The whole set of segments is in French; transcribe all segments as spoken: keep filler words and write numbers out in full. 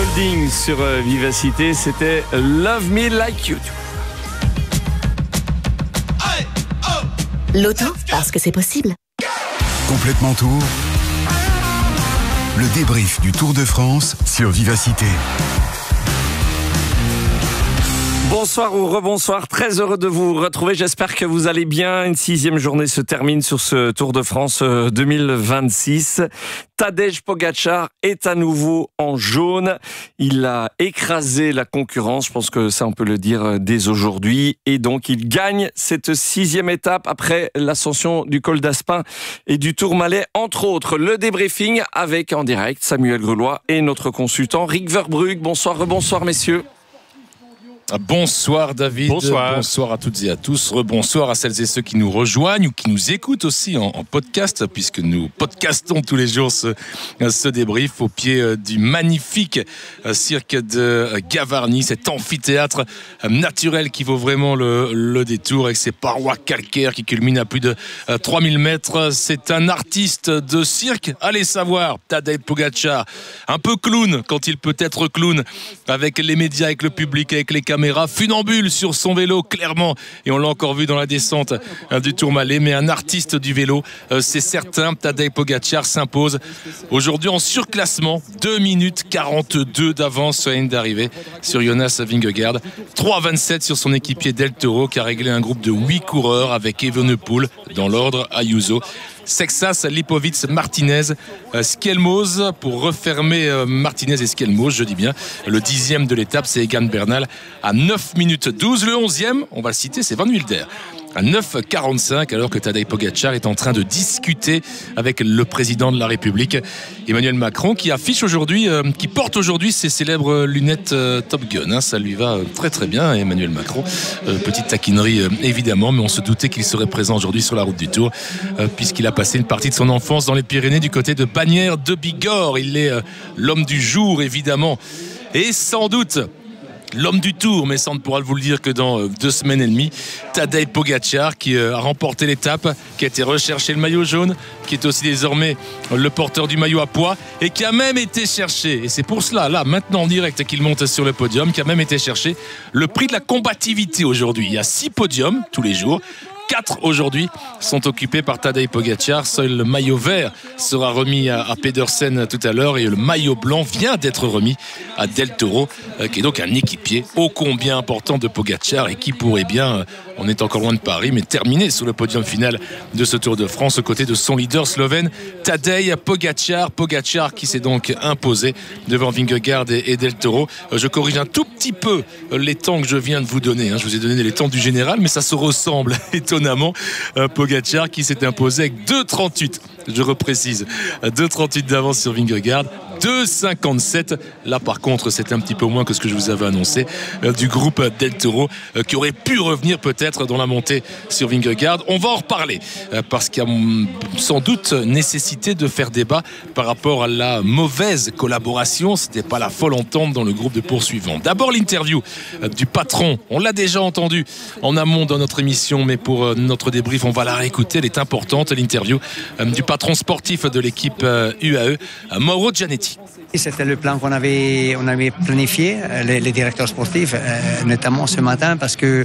Golding sur euh, Vivacité, c'était Love Me Like You. L'auto, parce que c'est possible. Complètement Tour. Le débrief du Tour de France sur Vivacité. Bonsoir ou rebonsoir, très heureux de vous retrouver, j'espère que vous allez bien. Une sixième journée se termine sur ce Tour de France deux mille vingt-six. Tadej Pogačar est à nouveau en jaune, il a écrasé la concurrence, je pense que ça on peut le dire dès aujourd'hui, et donc il gagne cette sixième étape après l'ascension du col d'Aspin et du Tourmalet, entre autres. Le débriefing avec en direct Samuel Grelois et notre consultant Rick Verbrugge. Bonsoir, rebonsoir messieurs. Bonsoir David, bonsoir. bonsoir à toutes et à tous, rebonsoir à celles et ceux qui nous rejoignent ou qui nous écoutent aussi en, en podcast, puisque nous podcastons tous les jours ce, ce débrief au pied du magnifique cirque de Gavarnie, cet amphithéâtre naturel qui vaut vraiment le, le détour avec ses parois calcaires qui culminent à plus de trois mille mètres. C'est un artiste de cirque, allez savoir, Tadej Pogačar, un peu clown quand il peut être clown, avec les médias, avec le public, avec les caméras. Funambule sur son vélo, clairement, et on l'a encore vu dans la descente du Tourmalet, mais un artiste du vélo, c'est certain. Tadej Pogačar s'impose aujourd'hui en surclassement, deux minutes quarante-deux d'avance sur la ligne d'arrivée sur Jonas Vingegaard, trois vingt-sept sur son équipier Del Toro qui a réglé un groupe de huit coureurs avec Evenepoel dans l'ordre, Ayuso, Sexas, Lipovic, Martinez, euh, Skelmoz pour refermer euh, Martinez et Skelmoz, je dis bien. Le dixième de l'étape, c'est Egan Bernal à neuf minutes douze. Le onzième, on va le citer, c'est Van Wilder à neuf quarante-cinq, alors que Tadej Pogačar est en train de discuter avec le président de la République, Emmanuel Macron, qui affiche aujourd'hui, euh, qui porte aujourd'hui ses célèbres lunettes euh, Top Gun. Hein, ça lui va euh, très très bien, Emmanuel Macron. Euh, petite taquinerie euh, évidemment, mais on se doutait qu'il serait présent aujourd'hui sur la route du Tour, euh, puisqu'il a passé une partie de son enfance dans les Pyrénées du côté de Bagnères de Bigorre. Il est euh, l'homme du jour évidemment, et sans doute l'homme du Tour, mais ça ne pourra vous le dire que dans deux semaines et demie. Tadej Pogačar qui a remporté l'étape, qui a été recherché le maillot jaune, qui est aussi désormais le porteur du maillot à pois et qui a même été cherché, et c'est pour cela, là, maintenant en direct qu'il monte sur le podium, qui a même été cherché le prix de la combativité aujourd'hui. Il y a six podiums tous les jours. Quatre aujourd'hui sont occupés par Tadej Pogačar. Seul le maillot vert sera remis à, à Pedersen tout à l'heure, et le maillot blanc vient d'être remis à Del Toro, euh, qui est donc un équipier ô combien important de Pogačar et qui pourrait bien, euh, on est encore loin de Paris, mais terminer sur le podium final de ce Tour de France aux côtés de son leader slovène Tadej Pogačar. Pogačar qui s'est donc imposé devant Vingegaard et, et Del Toro. Euh, je corrige un tout petit peu euh, les temps que je viens de vous donner. Hein. Je vous ai donné les temps du général, mais ça se ressemble étonnamment. Euh, Pogačar qui s'est imposé avec deux trente-huit, je reprécise, deux trente-huit d'avance sur Vingegaard, deux cinquante-sept. Là par contre c'est un petit peu moins que ce que je vous avais annoncé, euh, du groupe Del Toro, euh, qui aurait pu revenir peut-être dans la montée sur Vingegaard. On va en reparler euh, parce qu'il y a sans doute nécessité de faire débat par rapport à la mauvaise collaboration. C'était pas la folle entente dans le groupe de poursuivants. D'abord l'interview euh, du patron, on l'a déjà entendu en amont dans notre émission, mais pour euh, notre débrief on va la réécouter, elle est importante, l'interview euh, du patron sportif de l'équipe euh, U A E, euh, Mauro Gianetti. C'était le plan qu'on avait, on avait planifié, les, les directeurs sportifs, euh, notamment ce matin, parce que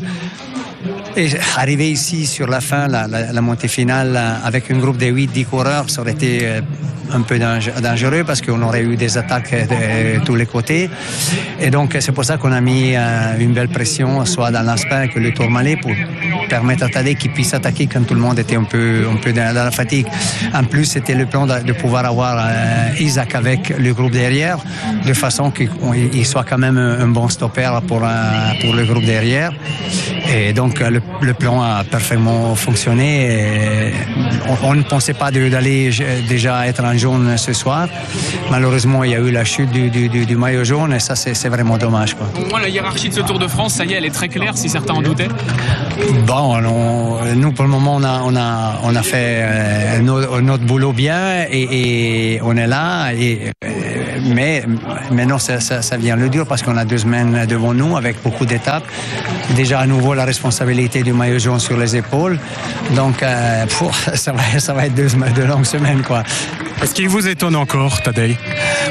et arriver ici sur la fin, la, la, la montée finale, avec un groupe de huit dix coureurs, ça aurait été un peu dangereux parce qu'on aurait eu des attaques de tous les côtés. Et donc c'est pour ça qu'on a mis une belle pression, soit dans l'Aspin que le Tourmalet, pour permettre à Tadej qu'il puisse attaquer quand tout le monde était un peu, un peu dans la fatigue. En plus, c'était le plan de, de pouvoir avoir euh, Isaac avec le groupe derrière, de façon qu'il soit quand même un bon stopper pour, euh, pour le groupe derrière. Et donc le, le plan a parfaitement fonctionné. Et on, on ne pensait pas de, d'aller déjà être en jaune ce soir. Malheureusement, il y a eu la chute du, du, du, du maillot jaune, et ça c'est, c'est vraiment dommage, quoi. Pour moi, la hiérarchie de ce Tour de France, ça y est, elle est très claire, si certains en doutaient. Bon, on, nous pour le moment on a, on a, on a fait euh, notre, notre boulot bien, et, et on est là, et, mais maintenant ça, ça, ça vient le dur parce qu'on a deux semaines devant nous avec beaucoup d'étapes. Déjà à nouveau la responsabilité du maillot jaune sur les épaules, donc euh, pff, ça, va, ça va être deux, deux longues semaines, quoi. Est-ce qu'il vous étonne encore, Tadej ?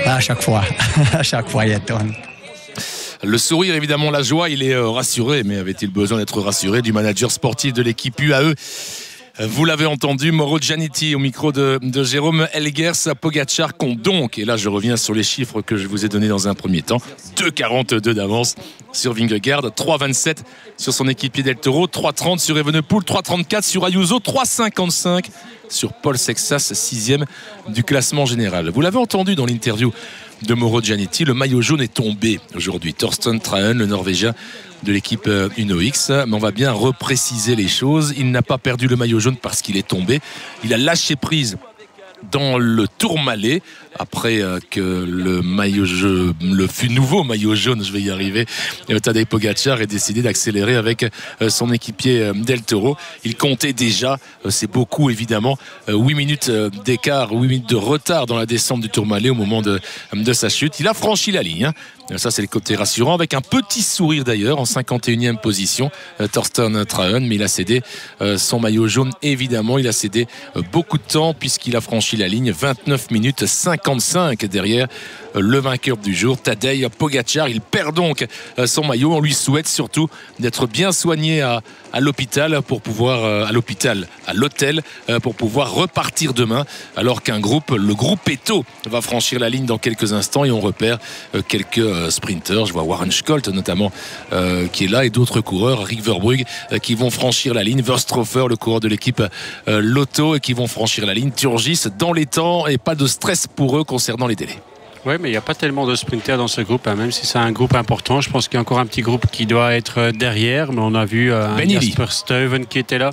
À chaque fois, à chaque fois, Ayrton. Le sourire, évidemment, la joie, il est rassuré, mais avait-il besoin d'être rassuré du manager sportif de l'équipe U A E? Vous l'avez entendu, Mauro Giannetti au micro de, de Jérôme Elguers. Pogačar compte donc, et là je reviens sur les chiffres que je vous ai donnés dans un premier temps, deux quarante-deux d'avance sur Vingegaard, trois vingt-sept sur son équipier Del Toro, trois trente sur Evenepoel, trois trente-quatre sur Ayuso, trois cinquante-cinq sur Paul Sexas, sixième du classement général. Vous l'avez entendu dans l'interview de Mauro Giannetti, le maillot jaune est tombé aujourd'hui. Torsten Trahen, le Norvégien de l'équipe Uno X, mais on va bien repréciser les choses. Il n'a pas perdu le maillot jaune parce qu'il est tombé. Il a lâché prise dans le Tourmalet après que le maillot jaune, le fut nouveau maillot jaune, je vais y arriver, Tadej Pogačar ait décidé d'accélérer avec son équipier Del Toro. Il comptait déjà, c'est beaucoup évidemment, huit minutes d'écart, huit minutes de retard dans la descente du Tourmalet au moment de, de sa chute. Il a franchi la ligne, hein. Ça c'est le côté rassurant, avec un petit sourire d'ailleurs en cinquante et unième position, Torsten Trahen, mais il a cédé son maillot jaune évidemment, il a cédé beaucoup de temps puisqu'il a franchi la ligne, vingt-neuf minutes cinquante-cinq derrière le vainqueur du jour, Tadej Pogačar. Il perd donc son maillot. On lui souhaite surtout d'être bien soigné à, à l'hôpital pour pouvoir, à l'hôpital, à l'hôtel, pour pouvoir repartir demain, alors qu'un groupe, le groupe Eto, va franchir la ligne dans quelques instants et on repère quelques sprinters. Je vois Warren Scholt notamment euh, qui est là et d'autres coureurs, Rick Verbrugge, euh, qui vont franchir la ligne, Verstroffer, le coureur de l'équipe euh, Lotto, et qui vont franchir la ligne. Turgis dans les temps et pas de stress pour eux concernant les délais. Oui, mais il n'y a pas tellement de sprinters dans ce groupe, hein. Même si c'est un groupe important. Je pense qu'il y a encore un petit groupe qui doit être derrière, mais on a vu euh, un Jasper Stuyven qui était là.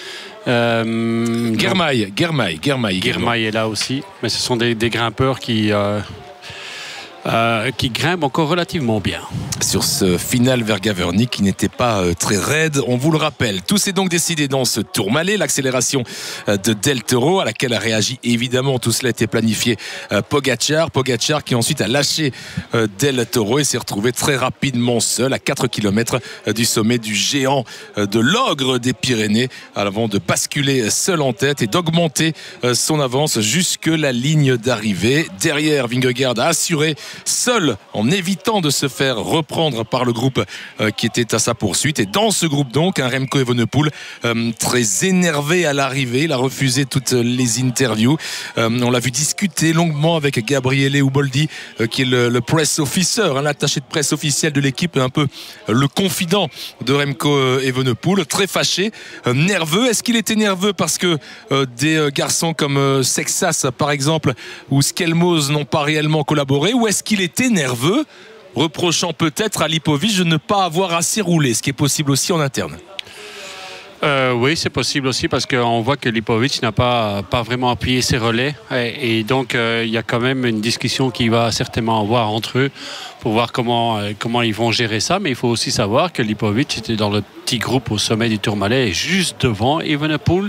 Euh, Germay, Germay, Germay, Germay est là aussi, mais ce sont des, des grimpeurs qui... Euh, Euh, qui grimpe encore relativement bien. Sur ce final vers Gaverny qui n'était pas euh, très raide, on vous le rappelle. Tout s'est donc décidé dans ce Tourmalet, l'accélération euh, de Del Toro à laquelle a réagi évidemment, tout cela était planifié, euh, Pogačar. Pogačar qui ensuite a lâché euh, Del Toro et s'est retrouvé très rapidement seul à quatre kilomètres euh, du sommet du géant euh, de l'ogre des Pyrénées avant de basculer seul en tête et d'augmenter euh, son avance jusque la ligne d'arrivée. Derrière, Vingegaard a assuré seul en évitant de se faire reprendre par le groupe euh, qui était à sa poursuite. Et dans ce groupe donc, un Remco Evenepoel euh, très énervé à l'arrivée. Il a refusé toutes les interviews. Euh, on l'a vu discuter longuement avec Gabriele Uboldi euh, qui est le, le press officer, hein, l'attaché de presse officiel de l'équipe, un peu euh, le confident de Remco Evenepoel. Très fâché, euh, nerveux. Est-ce qu'il était nerveux parce que euh, des euh, garçons comme euh, Sexas par exemple ou Skelmos n'ont pas réellement collaboré, ou est-ce qu'il était nerveux, reprochant peut-être à Lipovic de ne pas avoir assez roulé, ce qui est possible aussi en interne? Euh, oui, c'est possible aussi parce qu'on voit que Lipovic n'a pas, pas vraiment appuyé ses relais et, et donc euh, il y a quand même une discussion qui va certainement avoir entre eux pour voir comment, euh, comment ils vont gérer ça, mais il faut aussi savoir que Lipovic était dans le petit groupe au sommet du Tourmalet et juste devant Evenepoel.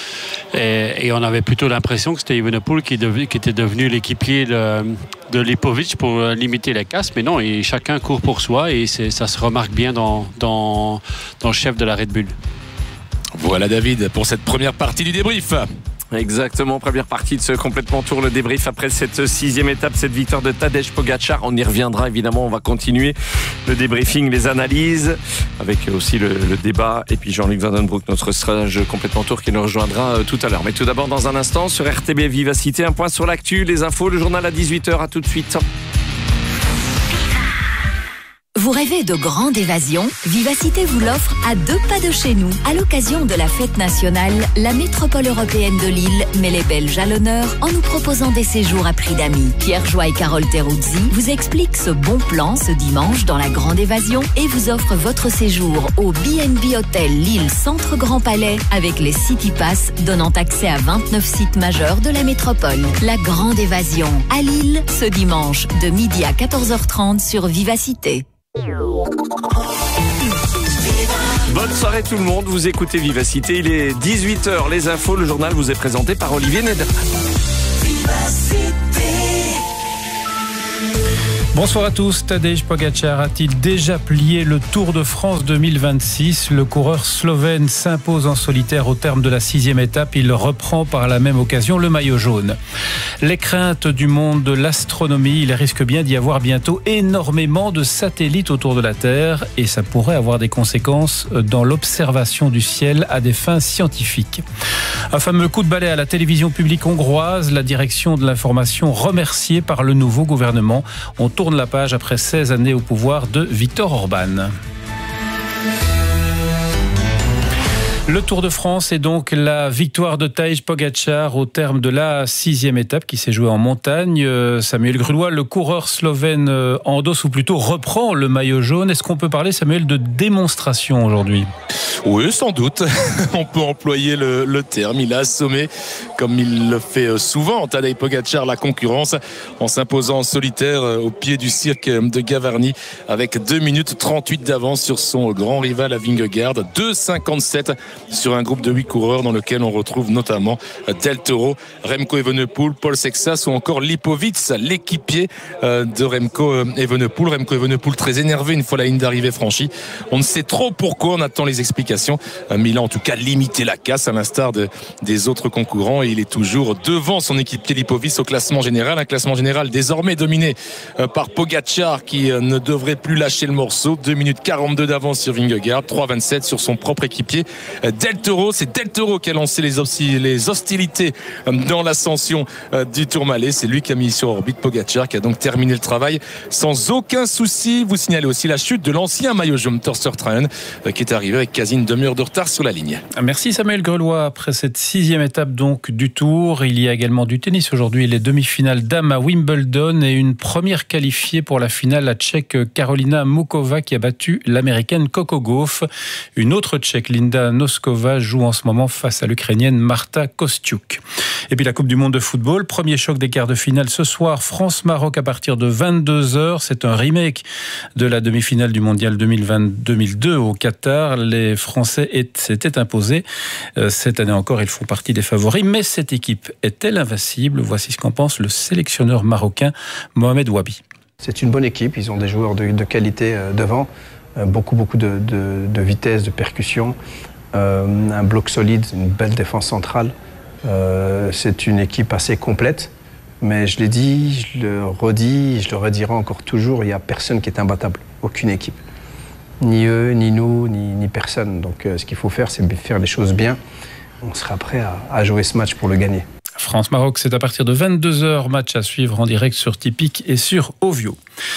Et, et on avait plutôt l'impression que c'était Evenepoel qui, dev, qui était devenu l'équipier de, de Lipovic pour limiter les casses, mais non, et chacun court pour soi et c'est, ça se remarque bien dans, dans, dans le chef de la Red Bull. Voilà David pour cette première partie du débrief. Exactement, première partie de ce complètement tour, le débrief après cette sixième étape, cette victoire de Tadej Pogačar. On y reviendra évidemment, on va continuer le débriefing, les analyses, avec aussi le, le débat, et puis Jean-Luc Vandenbroek, notre stage complètement tour qui nous rejoindra euh, tout à l'heure. Mais tout d'abord dans un instant sur R T B Vivacité, un point sur l'actu, les infos, le journal à dix-huit heures, à tout de suite. Vous rêvez de grande évasion? Vivacité vous l'offre à deux pas de chez nous. À l'occasion de la fête nationale, la métropole européenne de Lille met les Belges à l'honneur en nous proposant des séjours à prix d'amis. Pierre Joie et Carole Teruzzi vous expliquent ce bon plan ce dimanche dans la grande évasion et vous offrent votre séjour au B and B Hotel Lille Centre Grand Palais avec les City Pass donnant accès à vingt-neuf sites majeurs de la métropole. La grande évasion à Lille ce dimanche de midi à quatorze heures trente sur Vivacité. Bonne soirée tout le monde, vous écoutez Vivacité, il est dix-huit heures, les infos, le journal vous est présenté par Olivier Nederman. Bonsoir à tous. Tadej Pogačar a-t-il déjà plié le Tour de France deux mille vingt-six ? Le coureur slovène s'impose en solitaire au terme de la sixième étape. Il reprend par la même occasion le maillot jaune. Les craintes du monde de l'astronomie, il risque bien d'y avoir bientôt énormément de satellites autour de la Terre et ça pourrait avoir des conséquences dans l'observation du ciel à des fins scientifiques. Un fameux coup de balai à la télévision publique hongroise, la direction de l'information remerciée par le nouveau gouvernement. On tourne la page après seize années au pouvoir de Viktor Orban. Le Tour de France est donc la victoire de Tadej Pogačar au terme de la sixième étape qui s'est jouée en montagne. Samuel Grulois, le coureur slovène endosse ou plutôt reprend le maillot jaune. Est-ce qu'on peut parler, Samuel, de démonstration aujourd'hui ? Oui, sans doute. On peut employer le, le terme. Il a assommé, comme il le fait souvent, Tadej Pogačar, la concurrence en s'imposant en solitaire au pied du cirque de Gavarnie avec deux minutes trente-huit d'avance sur son grand rival à Vingegaard. deux cinquante-sept sur un groupe de huit coureurs dans lequel on retrouve notamment Del Toro, Remco Evenepoel, Paul Sexas ou encore Lipovic, l'équipier de Remco Evenepoel. Remco Evenepoel très énervé une fois la ligne d'arrivée franchie. On ne sait trop pourquoi, on attend les explications, mais il a en tout cas limité la casse à l'instar de, des autres concurrents et il est toujours devant son équipier Lipovic au classement général. Un classement général désormais dominé par Pogačar qui ne devrait plus lâcher le morceau. deux minutes quarante-deux d'avance sur Vingegaard, trois vingt-sept sur son propre équipier Del Toro. C'est Del Toro qui a lancé les, hostil- les hostilités dans l'ascension du Tourmalet. C'est lui qui a mis sur orbite Pogačar qui a donc terminé le travail sans aucun souci. Vous signalez aussi la chute de l'ancien maillot jaune Torster Traen qui est arrivé avec quasi une demi-heure de retard sur la ligne. Merci Samuel Grelois. Après cette sixième étape donc du Tour, il y a également du tennis aujourd'hui, les demi-finales dames à Wimbledon et une première qualifiée pour la finale, la Tchèque Karolina Mukova qui a battu l'américaine Coco Gauff. Une autre Tchèque, Linda Noskova, joue en ce moment face à l'Ukrainienne Marta Kostyuk. Et puis la Coupe du Monde de football, premier choc des quarts de finale ce soir, France-Maroc à partir de vingt-deux heures. C'est un remake de la demi-finale du Mondial deux mille vingt, deux mille deux au Qatar. Les Français s'étaient imposés. Cette année encore, ils font partie des favoris. Mais cette équipe est-elle invincible ? Voici ce qu'en pense le sélectionneur marocain Mohamed Wabi. C'est une bonne équipe, ils ont des joueurs de, de qualité devant, beaucoup, beaucoup de, de, de vitesse, de percussion, euh, un bloc solide, une belle défense centrale. Euh, c'est une équipe assez complète, mais je l'ai dit, je le redis, je le redirai encore toujours, il n'y a personne qui est imbattable, aucune équipe. Ni eux, ni nous, ni, ni personne. Donc euh, ce qu'il faut faire, c'est faire les choses bien. On sera prêt à, à jouer ce match pour le gagner. France-Maroc, c'est à partir de vingt-deux heures, match à suivre en direct sur Tipic et sur Ovio.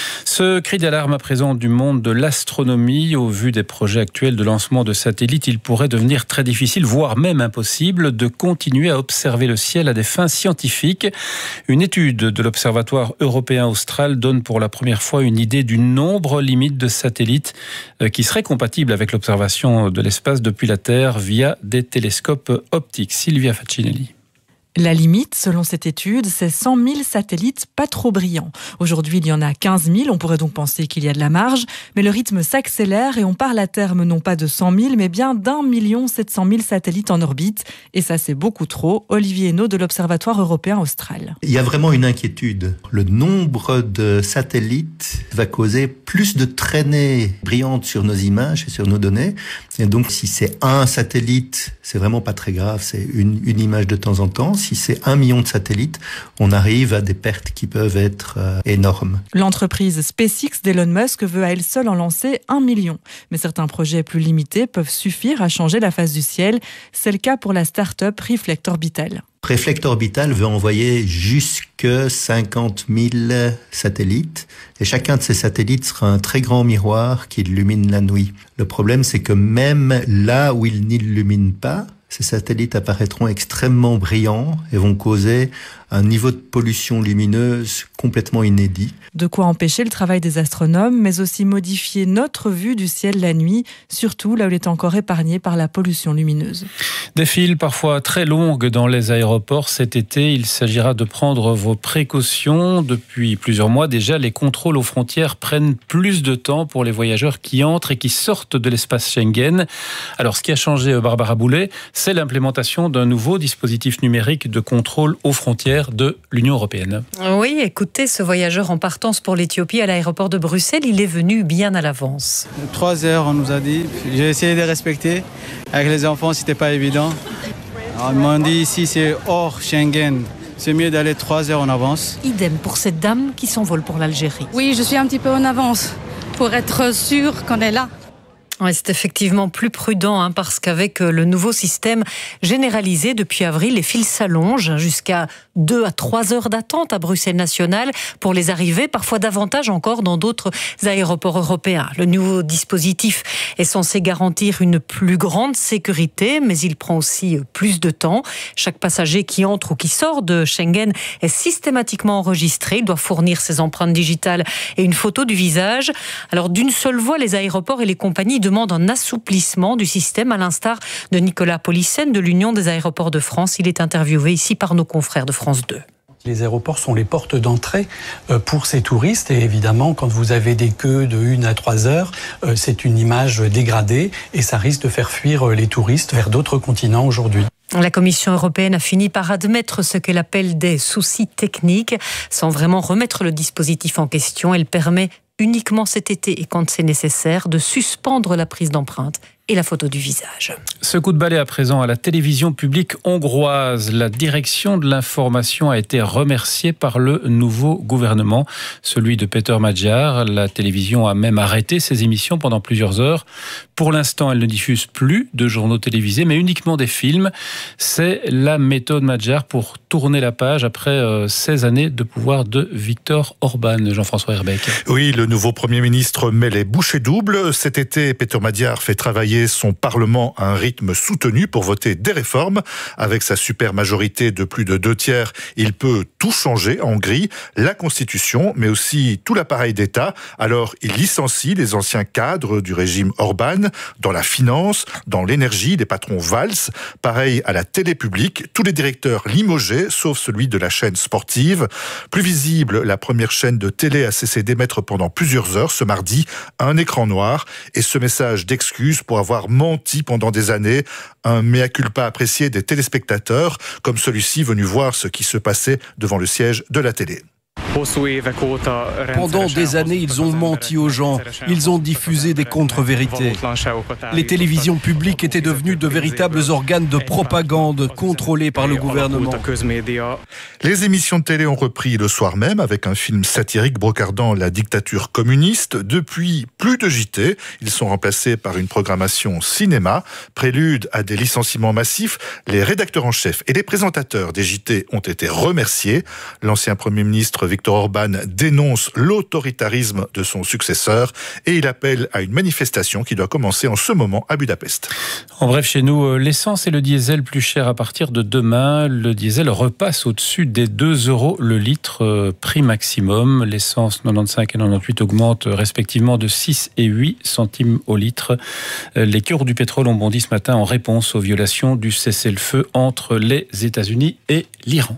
Ce cri d'alarme à présent du monde de l'astronomie, au vu des projets actuels de lancement de satellites, il pourrait devenir très difficile, voire même impossible, de continuer à observer le ciel à des fins scientifiques. Une étude de l'Observatoire européen austral donne pour la première fois une idée du nombre limite de satellites qui seraient compatibles avec l'observation de l'espace depuis la Terre via des télescopes optiques. Sylvia Facinelli. La limite, selon cette étude, c'est cent mille satellites pas trop brillants. Aujourd'hui, il y en a quinze mille, on pourrait donc penser qu'il y a de la marge, mais le rythme s'accélère et on parle à terme non pas de cent mille, mais bien d'un million sept cent mille satellites en orbite. Et ça, c'est beaucoup trop. Olivier Hainaut de l'Observatoire européen austral. Il y a vraiment une inquiétude. Le nombre de satellites va causer plus de traînées brillantes sur nos images et sur nos données. Et donc, si c'est un satellite, c'est vraiment pas très grave, c'est une, une image de temps en temps. Si c'est un million de satellites, on arrive à des pertes qui peuvent être euh, énormes. L'entreprise SpaceX d'Elon Musk veut à elle seule en lancer un million. Mais certains projets plus limités peuvent suffire à changer la face du ciel. C'est le cas pour la start-up Reflect Orbital. Reflect Orbital veut envoyer jusque cinquante mille satellites et chacun de ces satellites sera un très grand miroir qui illumine la nuit. Le problème, c'est que même là où ils n'illuminent pas, ces satellites apparaîtront extrêmement brillants et vont causer un niveau de pollution lumineuse complètement inédit. De quoi empêcher le travail des astronomes, mais aussi modifier notre vue du ciel la nuit, surtout là où il est encore épargné par la pollution lumineuse. Des files parfois très longues dans les aéroports cet été. Il s'agira de prendre vos précautions. Depuis plusieurs mois déjà, les contrôles aux frontières prennent plus de temps pour les voyageurs qui entrent et qui sortent de l'espace Schengen. Alors, ce qui a changé, Barbara Boulet, c'est l'implémentation d'un nouveau dispositif numérique de contrôle aux frontières. frontières de l'Union européenne. Oui, écoutez, ce voyageur en partance pour l'Éthiopie à l'aéroport de Bruxelles, il est venu bien à l'avance. Trois heures, on nous a dit. J'ai essayé de respecter. Avec les enfants, c'était pas évident. Alors, ils m'ont dit ici, c'est hors Schengen. C'est mieux d'aller trois heures en avance. Idem pour cette dame qui s'envole pour l'Algérie. Oui, je suis un petit peu en avance pour être sûre qu'on est là. Ouais, c'est effectivement plus prudent hein, parce qu'avec le nouveau système généralisé depuis avril, les files s'allongent jusqu'à deux à trois heures d'attente à Bruxelles National pour les arrivées, parfois davantage encore dans d'autres aéroports européens. Le nouveau dispositif est censé garantir une plus grande sécurité, mais il prend aussi plus de temps. Chaque passager qui entre ou qui sort de Schengen est systématiquement enregistré. Il doit fournir ses empreintes digitales et une photo du visage. Alors d'une seule voix, les aéroports et les compagnies demande un assouplissement du système, à l'instar de Nicolas Policène de l'Union des aéroports de France. Il est interviewé ici par nos confrères de France deux. Les aéroports sont les portes d'entrée pour ces touristes et évidemment, quand vous avez des queues de une à trois heures, c'est une image dégradée et ça risque de faire fuir les touristes vers d'autres continents aujourd'hui. La Commission européenne a fini par admettre ce qu'elle appelle des soucis techniques, sans vraiment remettre le dispositif en question. Elle permet uniquement cet été et quand c'est nécessaire de suspendre la prise d'empreinte et la photo du visage. Ce coup de balai à présent à la télévision publique hongroise. La direction de l'information a été remerciée par le nouveau gouvernement, celui de Péter Magyar. La télévision a même arrêté ses émissions pendant plusieurs heures. Pour l'instant, elle ne diffuse plus de journaux télévisés, mais uniquement des films. C'est la méthode Magyar pour tourner la page après seize années de pouvoir de Viktor Orban. Jean-François Herbeck. Oui, le nouveau Premier ministre met les bouchées doubles. Cet été, Péter Magyar fait travailler son Parlement à un rythme soutenu pour voter des réformes. Avec sa super majorité de plus de deux tiers, il peut tout changer en Hongrie, la Constitution, mais aussi tout l'appareil d'État. Alors, il licencie les anciens cadres du régime Orban dans la finance, dans l'énergie, les patrons valsent. Pareil à la télé publique, tous les directeurs limogés, sauf celui de la chaîne sportive. Plus visible, la première chaîne de télé a cessé d'émettre pendant plusieurs heures ce mardi un écran noir et ce message d'excuse pour avoir menti pendant des années, un mea culpa apprécié des téléspectateurs, comme celui-ci venu voir ce qui se passait devant le siège de la télé. Pendant des années, ils ont menti aux gens. Ils ont diffusé des contre-vérités. Les télévisions publiques étaient devenues de véritables organes de propagande contrôlés par le gouvernement. Les émissions de télé ont repris le soir même avec un film satirique brocardant la dictature communiste. Depuis, plus de J T. Ils sont remplacés par une programmation cinéma. Prélude à des licenciements massifs, les rédacteurs en chef et les présentateurs des J T ont été remerciés. L'ancien Premier ministre Viktor Orban dénonce l'autoritarisme de son successeur et il appelle à une manifestation qui doit commencer en ce moment à Budapest. En bref, chez nous, l'essence et le diesel plus cher à partir de demain. Le diesel repasse au-dessus des deux euros le litre, prix maximum. L'essence quatre-vingt-quinze et quatre-vingt-dix-huit augmentent respectivement de six et huit centimes au litre. Les cours du pétrole ont bondi ce matin en réponse aux violations du cessez-le-feu entre les États-Unis et l'Iran.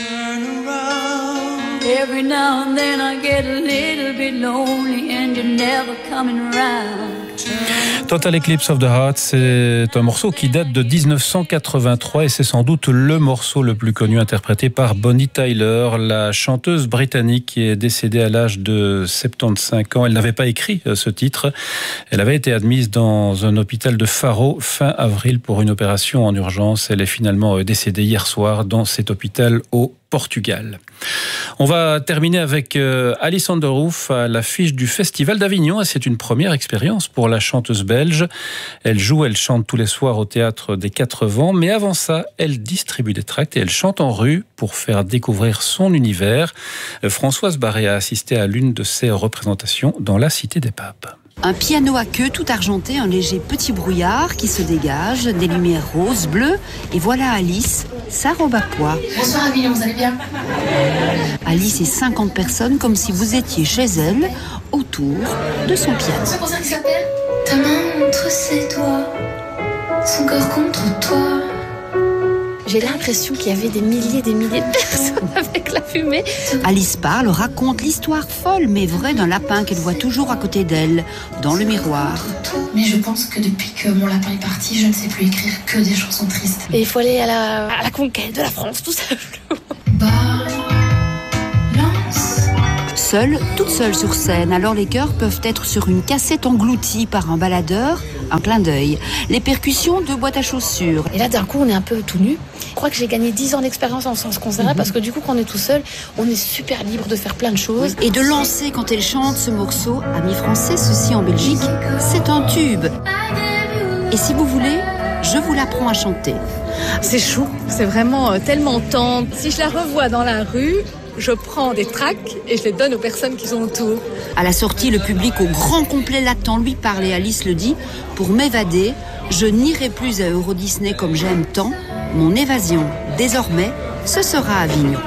Every now and then I get a little bit lonely and you're never coming around. Total Eclipse of the Heart, c'est un morceau qui date de dix-neuf cent quatre-vingt-trois et c'est sans doute le morceau le plus connu interprété par Bonnie Tyler, la chanteuse britannique qui est décédée à l'âge de soixante-quinze ans. Elle n'avait pas écrit ce titre. Elle avait été admise dans un hôpital de Faro fin avril pour une opération en urgence. Elle est finalement décédée hier soir dans cet hôpital au Portugal. On va terminer avec euh, Alice Underroof à l'affiche du Festival d'Avignon et c'est une première expérience pour la chanteuse belge. Elle joue, elle chante tous les soirs au Théâtre des Quatre Vents, mais avant ça, elle distribue des tracts et elle chante en rue pour faire découvrir son univers. Euh, Françoise Barré a assisté à l'une de ses représentations dans la Cité des Papes. Un piano à queue tout argenté, un léger petit brouillard qui se dégage, des lumières roses, bleues, et voilà Alice, sa robe à pois. Bonsoir Avignon, vous allez bien? Alice et cinquante personnes comme si vous étiez chez elle, autour de son piano. C'est pour ça qu'il s'appelle ta main entre ses doigts, son corps contre toi. J'ai l'impression qu'il y avait des milliers et des milliers de personnes avec la fumée. Alice parle, raconte l'histoire folle mais vraie d'un lapin qu'elle voit toujours à côté d'elle, dans le miroir. Mais je pense que depuis que mon lapin est parti, je ne sais plus écrire que des chansons tristes. Et il faut aller à la, à la conquête de la France, tout simplement. Seule, toute seule sur scène, alors les chœurs peuvent être sur une cassette engloutie par un baladeur, un clin d'œil. Les percussions, deux boîtes à chaussures. Et là, d'un coup, on est un peu tout nu. Je crois que j'ai gagné dix ans d'expérience en sens concert, mmh. parce que du coup, quand on est tout seul, on est super libre de faire plein de choses. Et de lancer, quand elle chante ce morceau, amis français, ceci en Belgique, c'est un tube. Et si vous voulez, je vous l'apprends à chanter. C'est chou, c'est vraiment tellement tendre. Si je la revois dans la rue, je prends des tracts et je les donne aux personnes qui sont autour. À la sortie, le public au grand complet l'attend, lui parle et Alice le dit. Pour m'évader, je n'irai plus à Euro Disney comme j'aime tant. Mon évasion, désormais, ce sera Avignon.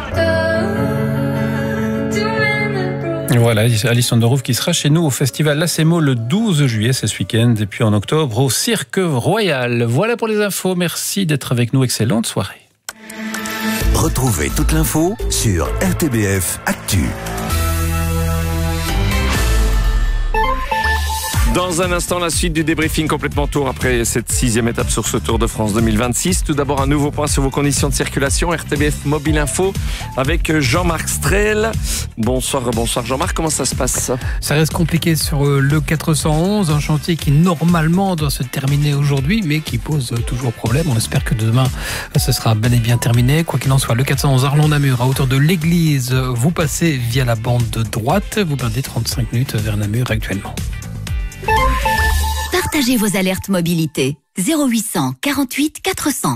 Voilà, Alice Underhoff qui sera chez nous au festival Lacemo le douze juillet, c'est ce week-end, et puis en octobre au Cirque Royal. Voilà pour les infos, merci d'être avec nous, excellente soirée. Retrouvez toute l'info sur R T B F Actu. Dans un instant, la suite du débriefing complètement tour après cette sixième étape sur ce Tour de France deux mille vingt-six. Tout d'abord, un nouveau point sur vos conditions de circulation. R T B F Mobile Info avec Jean-Marc Strel. Bonsoir, bonsoir Jean-Marc, comment ça se passe? Ça reste compliqué sur le quatre cent onze, un chantier qui normalement doit se terminer aujourd'hui, mais qui pose toujours problème. On espère que demain, ce sera bel et bien terminé. Quoi qu'il en soit, le quatre cent onze Arlon-Namur, à hauteur de l'église, vous passez via la bande de droite. Vous perdez trente-cinq minutes vers Namur actuellement. Partagez vos alertes mobilité. zéro huit cent quarante-huit quatre cents.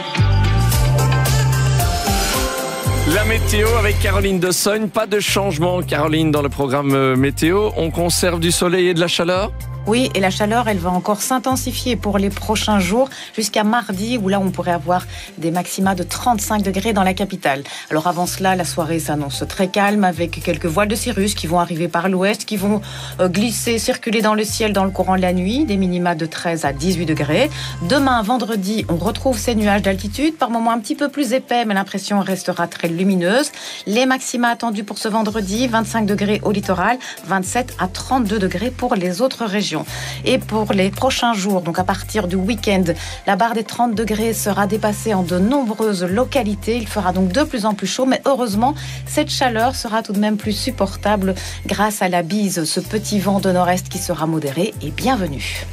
La météo avec Caroline de Sogne. Pas de changement, Caroline, dans le programme météo. On conserve du soleil et de la chaleur? Oui, et la chaleur, elle va encore s'intensifier pour les prochains jours, jusqu'à mardi, où là, on pourrait avoir des maxima de trente-cinq degrés dans la capitale. Alors avant cela, la soirée s'annonce très calme, avec quelques voiles de cirrus qui vont arriver par l'ouest, qui vont glisser, circuler dans le ciel dans le courant de la nuit, des minima de treize à dix-huit degrés. Demain, vendredi, on retrouve ces nuages d'altitude, par moments un petit peu plus épais, mais l'impression restera très lumineuse. Les maxima attendus pour ce vendredi, vingt-cinq degrés au littoral, vingt-sept à trente-deux degrés pour les autres régions. Et pour les prochains jours, donc à partir du week-end, la barre des trente degrés sera dépassée en de nombreuses localités. Il fera donc de plus en plus chaud, mais heureusement, cette chaleur sera tout de même plus supportable grâce à la bise, ce petit vent de nord-est qui sera modéré et bienvenu.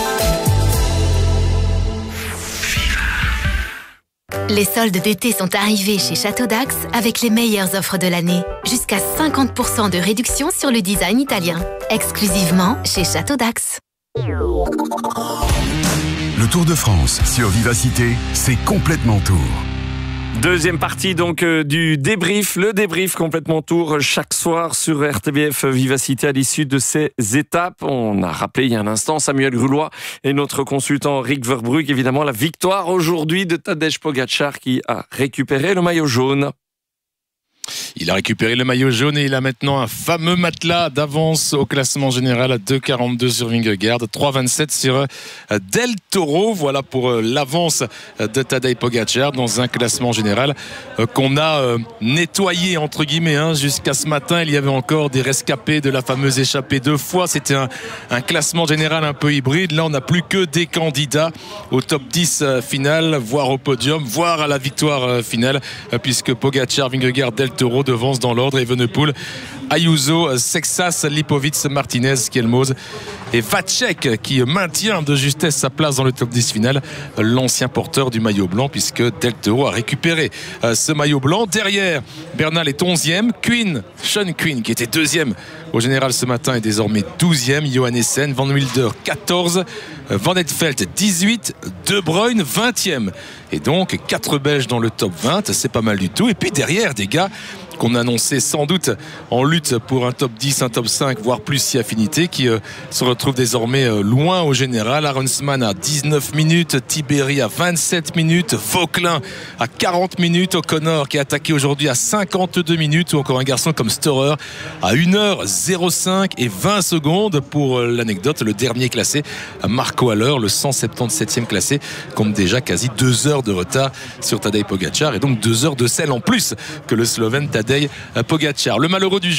Les soldes d'été sont arrivés chez Château d'Ax avec les meilleures offres de l'année. Jusqu'à cinquante pour cent de réduction sur le design italien. Exclusivement chez Château d'Ax. Le Tour de France sur Vivacité, c'est complètement tour. Deuxième partie donc euh, du débrief, le débrief complètement tour chaque soir sur R T B F Vivacité à l'issue de ces étapes. On a rappelé il y a un instant Samuel Grulois et notre consultant Rick Verbrugge, évidemment la victoire aujourd'hui de Tadej Pogačar qui a récupéré le maillot jaune. Il a récupéré le maillot jaune et il a maintenant un fameux matelas d'avance au classement général à deux quarante-deux sur Vingegaard, trois vingt-sept sur Del Toro. Voilà pour l'avance de Tadej Pogačar dans un classement général qu'on a nettoyé entre guillemets hein. Jusqu'à ce matin, il y avait encore des rescapés de la fameuse échappée deux fois. C'était un, un classement général un peu hybride. Là, on n'a plus que des candidats au top dix final, voire au podium, voire à la victoire finale, puisque Pogačar, Vingegaard, Del Toro devance dans l'ordre Evenepoel, Ayuso, Sexas, Lipovic, Martinez, Kielmose et Vacek qui maintient de justesse sa place dans le top dix final, l'ancien porteur du maillot blanc puisque Del Toro a récupéré ce maillot blanc. Derrière, Bernal est onzième, Quinn, Sean Quinn qui était deuxième au général ce matin est désormais douzième, Johannessen, Van Wilder quatorze, Van Etfeldt dix-huit, De Bruyne vingtième et donc quatre Belges dans le top vingt, c'est pas mal du tout. Et puis derrière des gars qu'on annonçait sans doute en lutte pour un top dix, un top cinq, voire plus si affinité, qui euh, se retrouve désormais euh, loin au général. Aronsman à dix-neuf minutes, Tiberi à vingt-sept minutes, Vauquelin à quarante minutes, O'Connor qui a attaqué aujourd'hui à cinquante-deux minutes, ou encore un garçon comme Storer à une heure zéro cinq et vingt secondes. Pour euh, l'anecdote, le dernier classé, Marco Haller, le cent soixante-dix-septième classé, compte déjà quasi deux heures de retard sur Tadej Pogačar et donc deux heures de selle en plus que le Slovène Tadej Pogačar. Le malheureux du jour,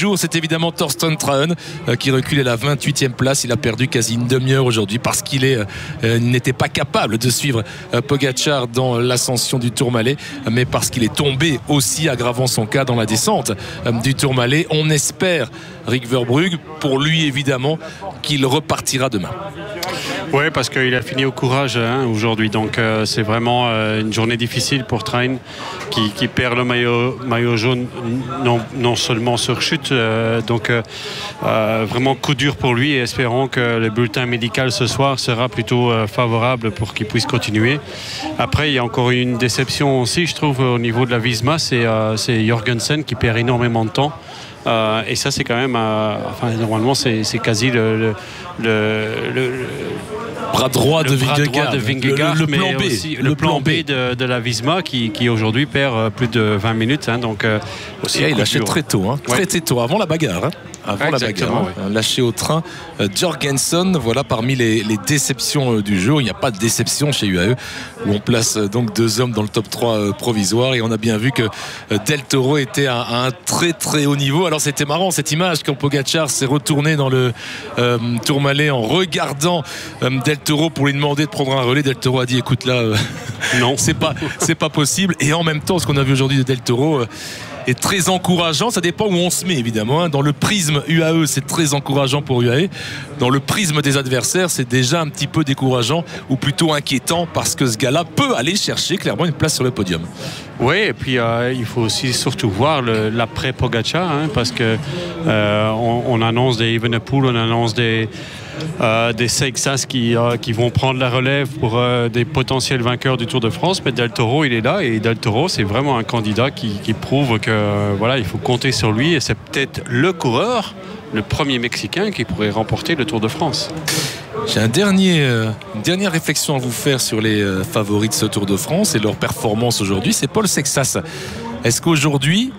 jour, c'est évidemment Thorsten Trahen euh, qui recule à la vingt-huitième place. Il a perdu quasi une demi-heure aujourd'hui parce qu'il est, euh, n'était pas capable de suivre euh, Pogačar dans l'ascension du Tourmalet, mais parce qu'il est tombé aussi, aggravant son cas dans la descente euh, du Tourmalet. On espère, Rick Verbrugge, pour lui évidemment, qu'il repartira demain. Oui, parce qu'il a fini au courage hein, aujourd'hui. Donc euh, c'est vraiment euh, une journée difficile pour Trahen qui, qui perd le maillot, maillot jaune non, non seulement sur chute. Euh, donc euh, euh, vraiment coup dur pour lui et espérons que le bulletin médical ce soir sera plutôt euh, favorable pour qu'il puisse continuer. Après, il y a encore une déception aussi, je trouve, au niveau de la Visma. C'est, euh, c'est Jorgensen qui perd énormément de temps. Euh, et ça c'est quand même euh, enfin normalement c'est, c'est quasi le, le, le, le bras droit le de bras Vingegaard, droit de Vingegaard, le, le mais plan B, aussi le, le plan plan B, B de, de la Visma qui, qui aujourd'hui perd plus de vingt minutes hein, donc euh, aussi et il lâchait très tôt hein, très, ouais. très tôt avant la bagarre hein. Avant la bagarre, hein. Lâché au train. Euh, Jorgensen, voilà parmi les, les déceptions euh, du jour. Il n'y a pas de déception chez U A E où on place euh, donc deux hommes dans le top trois euh, provisoire et on a bien vu que euh, Del Toro était à, à un très très haut niveau. Alors c'était marrant cette image quand Pogačar s'est retourné dans le euh, Tourmalet en regardant euh, Del Toro pour lui demander de prendre un relais. Del Toro a dit écoute là, euh, non, c'est pas, c'est pas possible. Et en même temps, ce qu'on a vu aujourd'hui de Del Toro. Euh, est très encourageant, ça dépend où on se met évidemment hein. Dans le prisme U A E c'est très encourageant pour U A E, dans le prisme des adversaires c'est déjà un petit peu décourageant ou plutôt inquiétant parce que ce gars-là peut aller chercher clairement une place sur le podium. Oui, et puis euh, il faut aussi surtout voir le, l'après Pogačar hein, parce que euh, on, on annonce des Evenepoel, on annonce des Euh, des Seixas qui, euh, qui vont prendre la relève pour euh, des potentiels vainqueurs du Tour de France, mais Del Toro il est là et Del Toro c'est vraiment un candidat qui, qui prouve que euh, voilà, il faut compter sur lui et c'est peut-être le coureur, le premier Mexicain qui pourrait remporter le Tour de France. J'ai un dernier, euh, une dernière réflexion à vous faire sur les euh, favoris de ce Tour de France et leur performance aujourd'hui, c'est Paul Seixas. Est-ce qu'aujourd'hui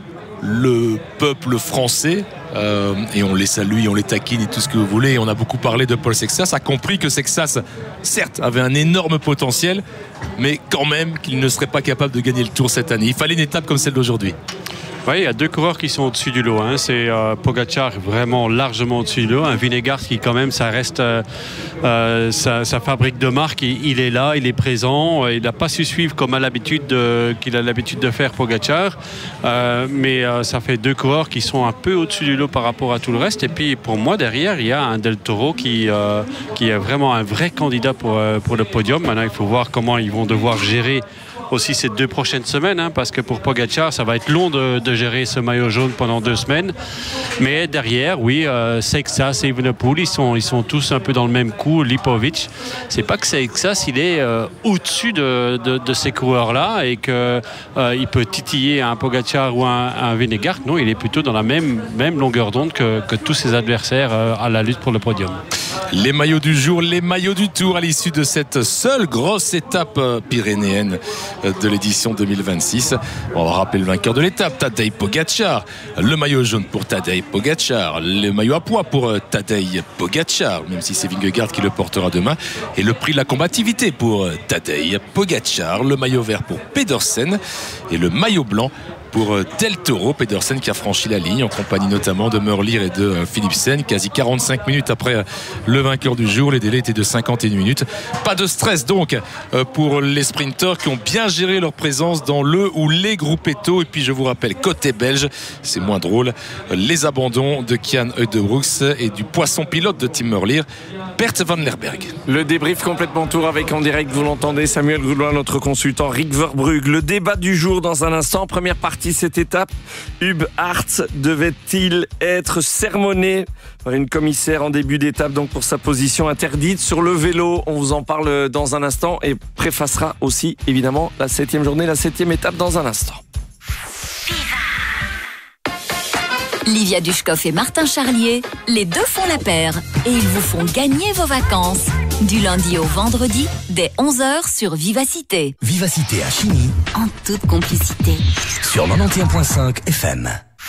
le peuple français euh, et on les salue, on les taquine et tout ce que vous voulez, et on a beaucoup parlé de Paul Seixas, a compris que Seixas certes avait un énorme potentiel mais quand même qu'il ne serait pas capable de gagner le Tour cette année. Il fallait une étape comme celle d'aujourd'hui. Oui, il y a deux coureurs qui sont au-dessus du lot. Hein. C'est euh, Pogačar vraiment largement au-dessus du lot. Un Vingegaard qui quand même, ça reste euh, euh, sa, sa fabrique de marque. Il, il est là, il est présent. Il n'a pas su suivre comme à l'habitude de, qu'il a l'habitude de faire Pogačar. Euh, mais euh, ça fait deux coureurs qui sont un peu au-dessus du lot par rapport à tout le reste. Et puis pour moi, derrière, il y a un Del Toro qui, euh, qui est vraiment un vrai candidat pour, euh, pour le podium. Maintenant, il faut voir comment ils vont devoir gérer aussi ces deux prochaines semaines hein, parce que pour Pogačar ça va être long de, de gérer ce maillot jaune pendant deux semaines mais derrière oui euh, Seixas et Evenepoel ils sont, ils sont tous un peu dans le même coup. Lipovic, c'est pas que Seixas il est euh, au-dessus de, de, de ces coureurs là et qu'il euh, peut titiller un Pogačar ou un, un Vingegaard. Non, il est plutôt dans la même, même longueur d'onde que, que tous ses adversaires euh, à la lutte pour le podium. Les maillots du jour, les maillots du Tour à l'issue de cette seule grosse étape pyrénéenne de l'édition deux mille vingt-six. On va rappeler le vainqueur de l'étape, Tadej Pogačar. Le maillot jaune pour Tadej Pogačar. Le maillot à pois pour Tadej Pogačar, même si c'est Vingegaard qui le portera demain. Et le prix de la combativité pour Tadej Pogačar. Le maillot vert pour Pedersen. Et le maillot blanc pour Del Toro. Pedersen qui a franchi la ligne en compagnie notamment de Merlier et de Philipsen, quasi quarante-cinq minutes après le vainqueur du jour. Les délais étaient de cinquante et une minutes. Pas de stress donc pour les sprinteurs qui ont bien géré leur présence dans le ou les Gruppetto. Et puis je vous rappelle, côté belge, c'est moins drôle, les abandons de Kian Uijtdebroeks et du poisson pilote de Tim Merlier, Bert van Lerberg. Le débrief complètement tour avec en direct, vous l'entendez, Samuel Goulois, notre consultant, Rick Verbrugge. Le débat du jour dans un instant. Première partie cette étape, Hub Aerts devait-il être sermonné par une commissaire en début d'étape donc pour sa position interdite sur le vélo? On vous en parle dans un instant et préfacera aussi évidemment la septième journée, la septième étape dans un instant. Livia Dushkov et Martin Charlier, les deux font la paire et ils vous font gagner vos vacances. Du lundi au vendredi, dès onze heures sur Vivacité. Vivacité à Chigny. En toute complicité. Sur quatre-vingt-onze virgule cinq F M.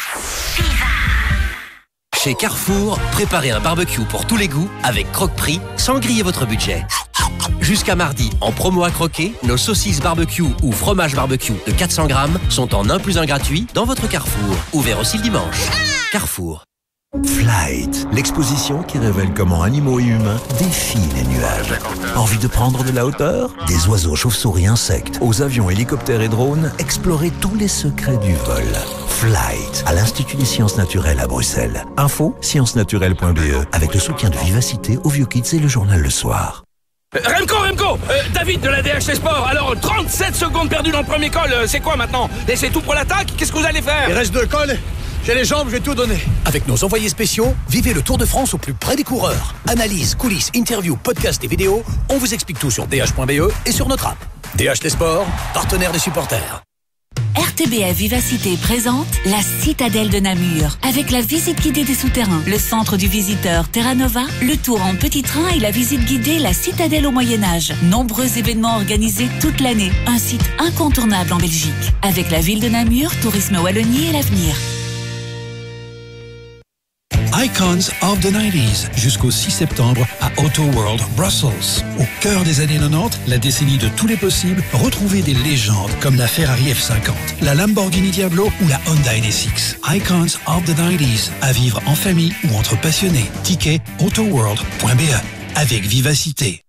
Chez Carrefour, préparez un barbecue pour tous les goûts avec Croque-Prix sans griller votre budget. Jusqu'à mardi, en promo à croquer, nos saucisses barbecue ou fromage barbecue de quatre cents grammes sont en un plus un gratuit dans votre Carrefour. Ouvert aussi le dimanche. Carrefour. Flight, l'exposition qui révèle comment animaux et humains défient les nuages. Envie de prendre de la hauteur? Des oiseaux, chauves-souris, insectes, aux avions, hélicoptères et drones, explorez tous les secrets du vol. Flight, à l'Institut des sciences naturelles à Bruxelles. Info, sciences naturelles point b e, avec le soutien de Vivacité, Au Vieux Kids et le journal Le Soir. Remco, Remco, euh, David de la D H T Sport. Alors, trente-sept secondes perdues dans le premier col, euh, c'est quoi maintenant? Et c'est tout pour l'attaque? Qu'est-ce que vous allez faire? Il reste deux cols. J'ai les jambes, je vais tout donner. Avec nos envoyés spéciaux, vivez le Tour de France au plus près des coureurs. Analyse, coulisses, interviews, podcasts et vidéos, on vous explique tout sur d h point b e et sur notre app. D H T Sport, partenaire des supporters. R T B F Vivacité présente la Citadelle de Namur, avec la visite guidée des souterrains, le centre du visiteur Terra Nova, le tour en petit train et la visite guidée La Citadelle au Moyen-Âge. Nombreux événements organisés toute l'année. Un site incontournable en Belgique. Avec la ville de Namur, Tourisme Wallonie et l'avenir. Icons of the nineties, jusqu'au six septembre à Auto World Brussels. Au cœur des années quatre-vingt-dix, la décennie de tous les possibles, retrouvez des légendes comme la Ferrari F cinquante, la Lamborghini Diablo ou la Honda N S X. Icons of the nineties, à vivre en famille ou entre passionnés. Ticket autoworld point b e, avec Vivacité.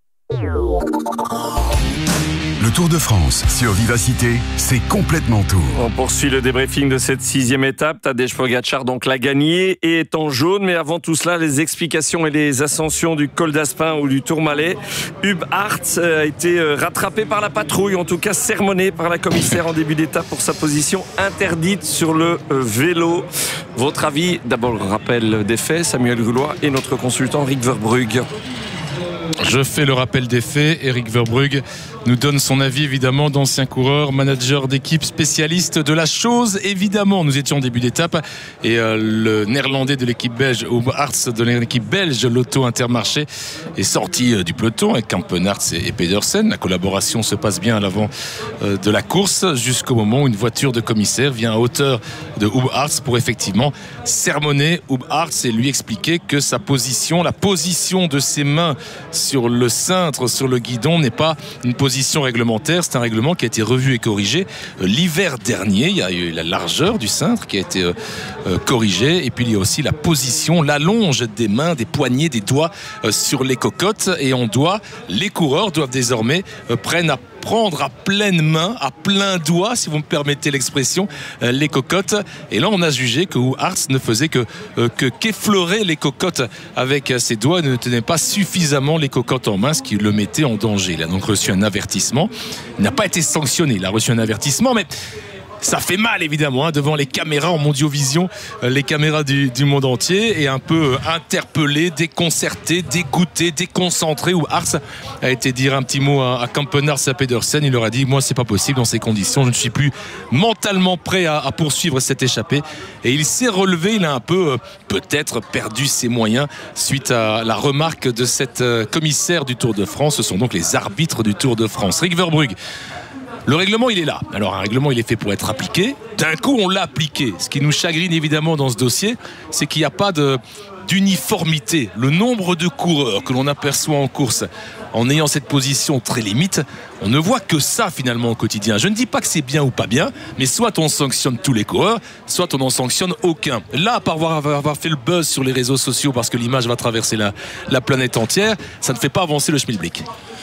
Le Tour de France sur Vivacité, c'est complètement tour. On poursuit le débriefing de cette sixième étape. Tadej Pogacar donc l'a gagné et est en jaune. Mais avant tout cela, les explications et les ascensions du col d'Aspin ou du Tourmalet. Huub Aerts a été rattrapé par la patrouille, en tout cas sermonné par la commissaire en début d'étape pour sa position interdite sur le vélo. Votre avis? D'abord le rappel des faits, Samuel Goulois et notre consultant Rick Verbrugge. Je fais le rappel des faits. Eric Verbrugge nous donne son avis, évidemment, d'ancien coureur, manager d'équipe, spécialiste de la chose. Évidemment, nous étions en début d'étape et euh, le néerlandais de l'équipe belge, Huub Aerts de l'équipe belge, Lotto Intermarché, est sorti euh, du peloton avec Kampenaerts et, et Pedersen. La collaboration se passe bien à l'avant euh, de la course jusqu'au moment où une voiture de commissaire vient à hauteur de Huub Aerts pour effectivement sermonner Huub Aerts et lui expliquer que sa position, la position de ses mains sur le cintre, sur le guidon, n'est pas une position réglementaire. C'est un règlement qui a été revu et corrigé euh, l'hiver dernier. Il y a eu la largeur du cintre qui a été euh, euh, corrigée, et puis il y a aussi la position, l'allonge des mains, des poignets, des doigts euh, sur les cocottes, et on doit, les coureurs doivent désormais euh, prennent à prendre à pleine main, à plein doigt, si vous me permettez l'expression, euh, les cocottes. Et là, on a jugé que Huub Aerts ne faisait que, euh, que qu'effleurer les cocottes avec euh, ses doigts, et ne tenait pas suffisamment les cocottes en main, ce qui le mettait en danger. Il a donc reçu un avertissement. Il n'a pas été sanctionné. Il a reçu un avertissement, mais ça fait mal, évidemment, hein, devant les caméras en mondiovision, euh, les caméras du, du monde entier, et un peu euh, interpellé, déconcerté, dégoûté, déconcentré. Où Aerts a été dire un petit mot à, à Kampenaerts et à Pedersen. Il leur a dit: moi, c'est pas possible dans ces conditions, je ne suis plus mentalement prêt à, à poursuivre cette échappée. Et il s'est relevé, il a un peu euh, peut-être perdu ses moyens suite à la remarque de cette euh, commissaire du Tour de France. Ce sont donc les arbitres du Tour de France. Rick Verbrugge. Le règlement, il est là. Alors, un règlement, il est fait pour être appliqué. D'un coup, on l'a appliqué. Ce qui nous chagrine évidemment dans ce dossier, c'est qu'il n'y a pas de, d'uniformité. Le nombre de coureurs que l'on aperçoit en course, en ayant cette position très limite, on ne voit que ça finalement au quotidien. Je ne dis pas que c'est bien ou pas bien, mais soit on sanctionne tous les coureurs, soit on n'en sanctionne aucun. Là, à part avoir, avoir fait le buzz sur les réseaux sociaux parce que l'image va traverser la, la planète entière, ça ne fait pas avancer le schmilblick.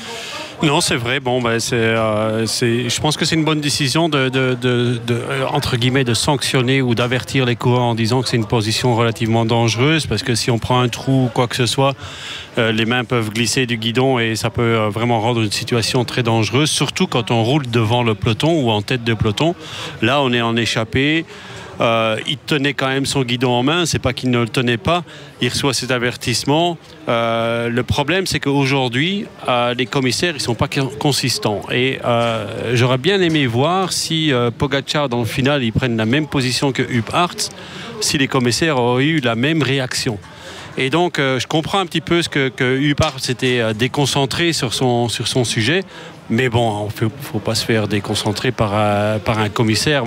Non, c'est vrai. Bon, ben, c'est, euh, c'est, je pense que c'est une bonne décision de, de, de, de, entre guillemets, de sanctionner ou d'avertir les coureurs en disant que c'est une position relativement dangereuse, parce que si on prend un trou ou quoi que ce soit, euh, les mains peuvent glisser du guidon et ça peut euh, vraiment rendre une situation très dangereuse, surtout quand on roule devant le peloton ou en tête de peloton. Là, on est en échappée. Euh, il tenait quand même son guidon en main, c'est pas qu'il ne le tenait pas, il reçoit cet avertissement. Euh, le problème, c'est qu'aujourd'hui, euh, les commissaires, ils sont pas consistants. Et euh, j'aurais bien aimé voir si euh, Pogacar, dans le final, ils prennent la même position que Huub Aerts, si les commissaires auraient eu la même réaction. Et donc, euh, je comprends un petit peu ce que, que Huub Aerts s'était euh, déconcentré sur son, sur son sujet. Mais bon, il ne faut pas se faire déconcentrer par, euh, par un commissaire.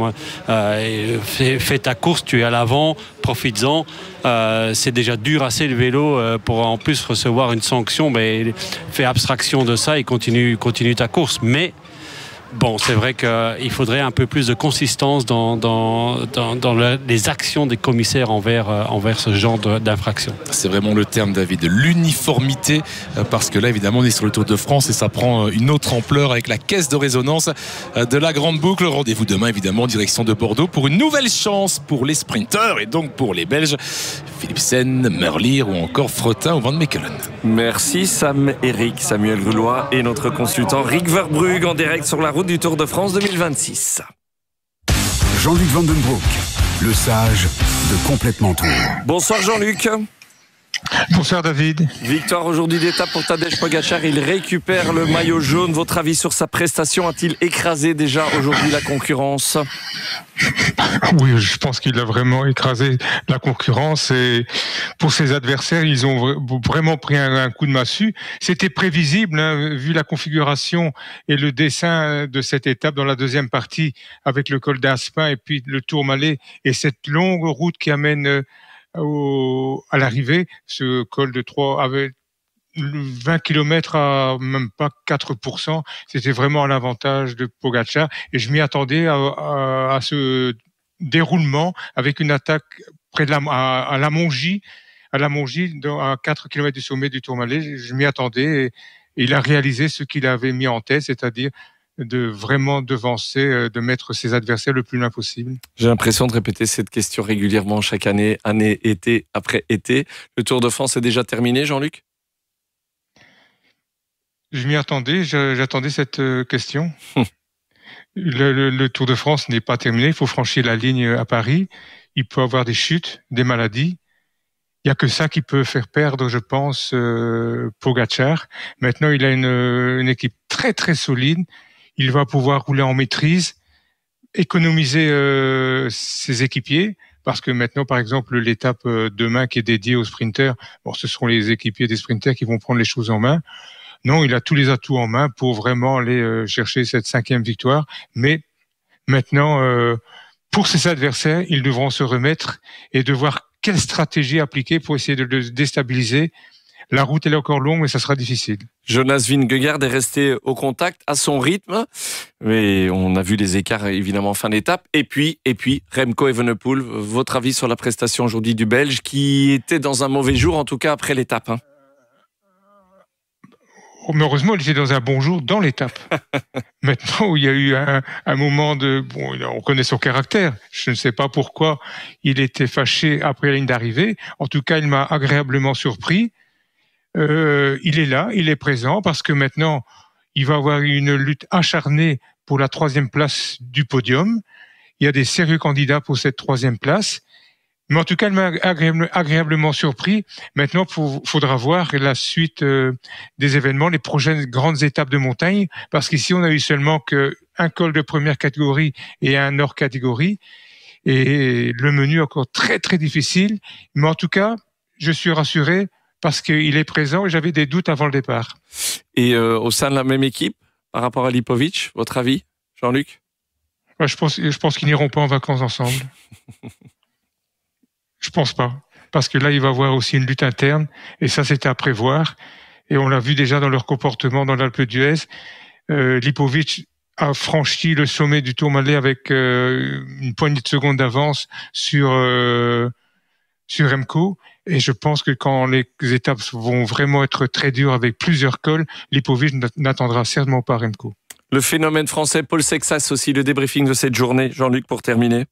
Euh, fais, fais ta course, tu es à l'avant, profites-en. Euh, c'est déjà dur assez le vélo euh, pour en plus recevoir une sanction. Mais fais abstraction de ça et continue, continue ta course. Mais bon, c'est vrai qu'il faudrait un peu plus de consistance dans, dans, dans, dans le, les actions des commissaires envers, euh, envers ce genre de, d'infraction. C'est vraiment le terme, David, l'uniformité, euh, parce que là, évidemment, on est sur le Tour de France et ça prend une autre ampleur avec la caisse de résonance euh, de la Grande Boucle. Rendez-vous demain, évidemment, en direction de Bordeaux pour une nouvelle chance pour les sprinteurs et donc pour les Belges, Philipsen, Merlier ou encore Fretin ou Van Mechelen. Merci Sam, Eric, Samuel Goulois et notre consultant Rick Verbrugge en direct sur la route du Tour de France deux mille vingt-six. Jean-Luc Vandenbroek, le sage de Complètement Tour. Bonsoir Jean-Luc. Bonsoir David. Victoire aujourd'hui d'étape pour Tadej Pogacar. Il récupère le maillot jaune. Votre avis sur sa prestation? A-t-il écrasé déjà aujourd'hui la concurrence? Oui, je pense qu'il a vraiment écrasé la concurrence et pour ses adversaires, ils ont vraiment pris un, un coup de massue. C'était prévisible, hein, vu la configuration et le dessin de cette étape dans la deuxième partie avec le col d'Aspin et puis le Tourmalet et cette longue route qui amène Au, à l'arrivée, ce col de trois avait vingt kilomètres à même pas quatre pour cent. C'était vraiment à l'avantage de Pogacar et je m'y attendais à, à, à ce déroulement avec une attaque près de la, à, à la Mongie, à la Mongie, à quatre kilomètres du sommet du Tourmalet. Je m'y attendais et, et il a réalisé ce qu'il avait mis en tête, c'est-à-dire de vraiment devancer, de mettre ses adversaires le plus loin possible. J'ai l'impression de répéter cette question régulièrement chaque année, année, été après été. Le Tour de France est déjà terminé, Jean-Luc? Je m'y attendais, j'attendais cette question. le, le, le Tour de France n'est pas terminé, il faut franchir la ligne à Paris. Il peut y avoir des chutes, des maladies. Il n'y a que ça qui peut faire perdre, je pense, euh, Pogacar. Maintenant, il a une, une équipe très très solide. Il va pouvoir rouler en maîtrise, économiser euh, ses équipiers, parce que maintenant, par exemple, l'étape euh, demain qui est dédiée aux sprinters, bon, ce seront les équipiers des sprinters qui vont prendre les choses en main. Non, il a tous les atouts en main pour vraiment aller euh, chercher cette cinquième victoire. Mais maintenant, euh, pour ses adversaires, ils devront se remettre et de voir quelle stratégie appliquer pour essayer de le déstabiliser. La route est encore longue, mais ça sera difficile. Jonas Vingegaard est resté au contact à son rythme, mais on a vu les écarts évidemment en fin d'étape. Et puis, et puis Remco Evenepoel, votre avis sur la prestation aujourd'hui du Belge qui était dans un mauvais jour, en tout cas après l'étape, hein? Mais heureusement, il était dans un bon jour dans l'étape. Maintenant, où il y a eu un, un moment de... Bon, on connaît son caractère. Je ne sais pas pourquoi il était fâché après la ligne d'arrivée. En tout cas, il m'a agréablement surpris. Euh, il est là, il est présent, parce que maintenant, il va avoir une lutte acharnée pour la troisième place du podium. Il y a des sérieux candidats pour cette troisième place. Mais en tout cas, il m'a agréable, agréablement surpris. Maintenant, il faudra voir la suite euh, des événements, les prochaines grandes étapes de montagne, parce qu'ici, on a eu seulement qu'un col de première catégorie et un hors catégorie. Et le menu est encore très, très difficile. Mais en tout cas, je suis rassuré parce qu'il est présent et j'avais des doutes avant le départ. Et euh, au sein de la même équipe, par rapport à Lipovic, votre avis, Jean-Luc? Ouais, je pense, je pense qu'ils n'iront pas en vacances ensemble. Je pense pas. Parce que là, il va y avoir aussi une lutte interne. Et ça, c'était à prévoir. Et on l'a vu déjà dans leur comportement dans l'Alpe d'Huez. Euh, Lipovic a franchi le sommet du Tourmalet avec euh, une poignée de secondes d'avance sur, euh, sur Remco. Et je pense que quand les étapes vont vraiment être très dures avec plusieurs cols, Lipovic n'attendra certainement pas Remco. Le phénomène français, Paul Sexas aussi, le débriefing de cette journée. Jean-Luc, pour terminer.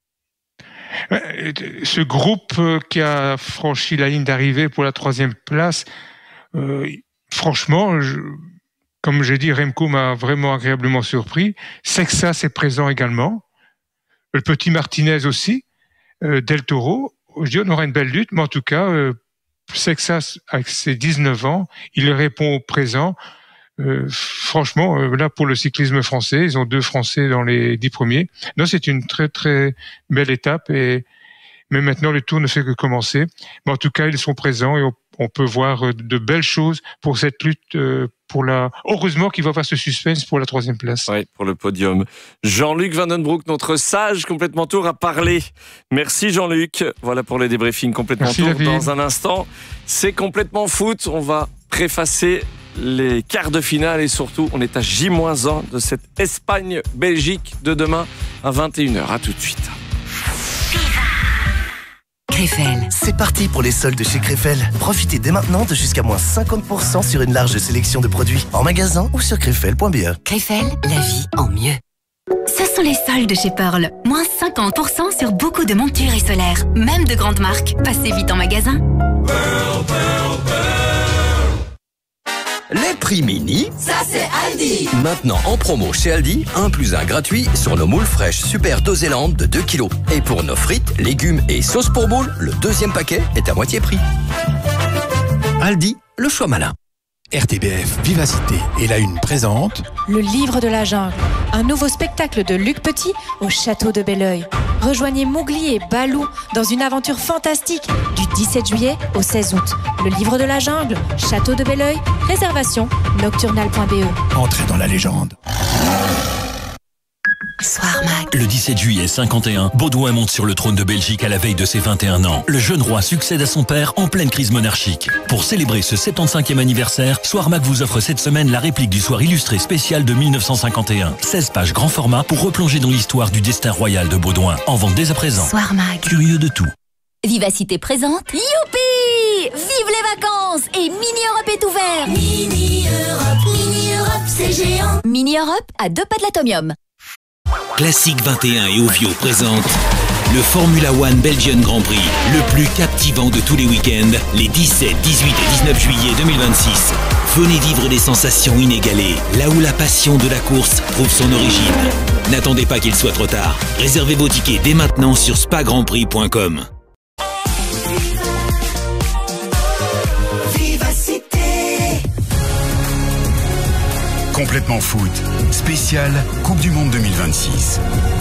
Ce groupe qui a franchi la ligne d'arrivée pour la troisième place, euh, franchement, je, comme j'ai dit, Remco m'a vraiment agréablement surpris. Sexas est présent également. Le petit Martinez aussi. Euh, Del Toro. Je dis, on aura une belle lutte, mais en tout cas, euh, Sexas, avec ses dix-neuf ans, il répond au présent. Euh, franchement, euh, là, pour le cyclisme français, ils ont deux Français dans les dix premiers. Non, c'est une très, très belle étape. Et, mais maintenant, le tour ne fait que commencer. Mais en tout cas, ils sont présents et on, on peut voir de belles choses pour cette lutte. Euh, pour la... Heureusement qu'il va y avoir ce suspense pour la troisième place. Oui, pour le podium. Jean-Luc Vandenbroek, notre sage complètement tour, a parlé. Merci Jean-Luc. Voilà pour les débriefings complètement Merci, tour. David. Dans un instant, c'est complètement foot. On va préfacer les quarts de finale et surtout, on est à J moins un de cette Espagne-Belgique de demain à vingt et une heures. À tout de suite. Krefel. C'est parti pour les soldes chez Krefel. Profitez dès maintenant de jusqu'à moins cinquante pour cent sur une large sélection de produits en magasin ou sur krefel point b e. Krefel, la vie en mieux. Ce sont les soldes chez Pearl. Moins cinquante pour cent sur beaucoup de montures et solaires, même de grandes marques. Passez vite en magasin. Pearl, Pearl, Pearl. Les prix mini, ça c'est Aldi. Maintenant en promo chez Aldi, un plus un gratuit sur nos moules fraîches Super Doséland de deux kilos. Et pour nos frites, légumes et sauces pour moules, le deuxième paquet est à moitié prix. Aldi, le choix malin. R T B F Vivacité et la Une présente Le Livre de la Jungle, un nouveau spectacle de Luc Petit au château de Belleuil. Rejoignez Mowgli et Balou dans une aventure fantastique du dix-sept juillet au seize août. Le Livre de la Jungle, château de Belleuil, réservation nocturnal point b e. Entrez dans la légende. Soir Mag. Le dix-sept juillet cinquante et un, Baudouin monte sur le trône de Belgique à la veille de ses vingt et un ans. Le jeune roi succède à son père en pleine crise monarchique. Pour célébrer ce soixante-quinzième anniversaire, Soir Mag vous offre cette semaine la réplique du soir illustré spécial de mille neuf cent cinquante et un. seize pages grand format pour replonger dans l'histoire du destin royal de Baudouin. En vente dès à présent. Soir Mag. Curieux de tout. Vivacité présente. Youpi! Vive les vacances! Et Mini Europe est ouvert! Mini Europe, Mini Europe, c'est géant. Mini Europe à deux pas de l'atomium. Classique vingt et un et Ovio présente le Formula One Belgian Grand Prix, le plus captivant de tous les week-ends, les dix-sept, dix-huit et dix-neuf juillet deux mille vingt-six. Venez vivre des sensations inégalées, là où la passion de la course trouve son origine. N'attendez pas qu'il soit trop tard. Réservez vos tickets dès maintenant sur spa grand prix point com. Complètement foot, spécial Coupe du Monde deux mille vingt-six.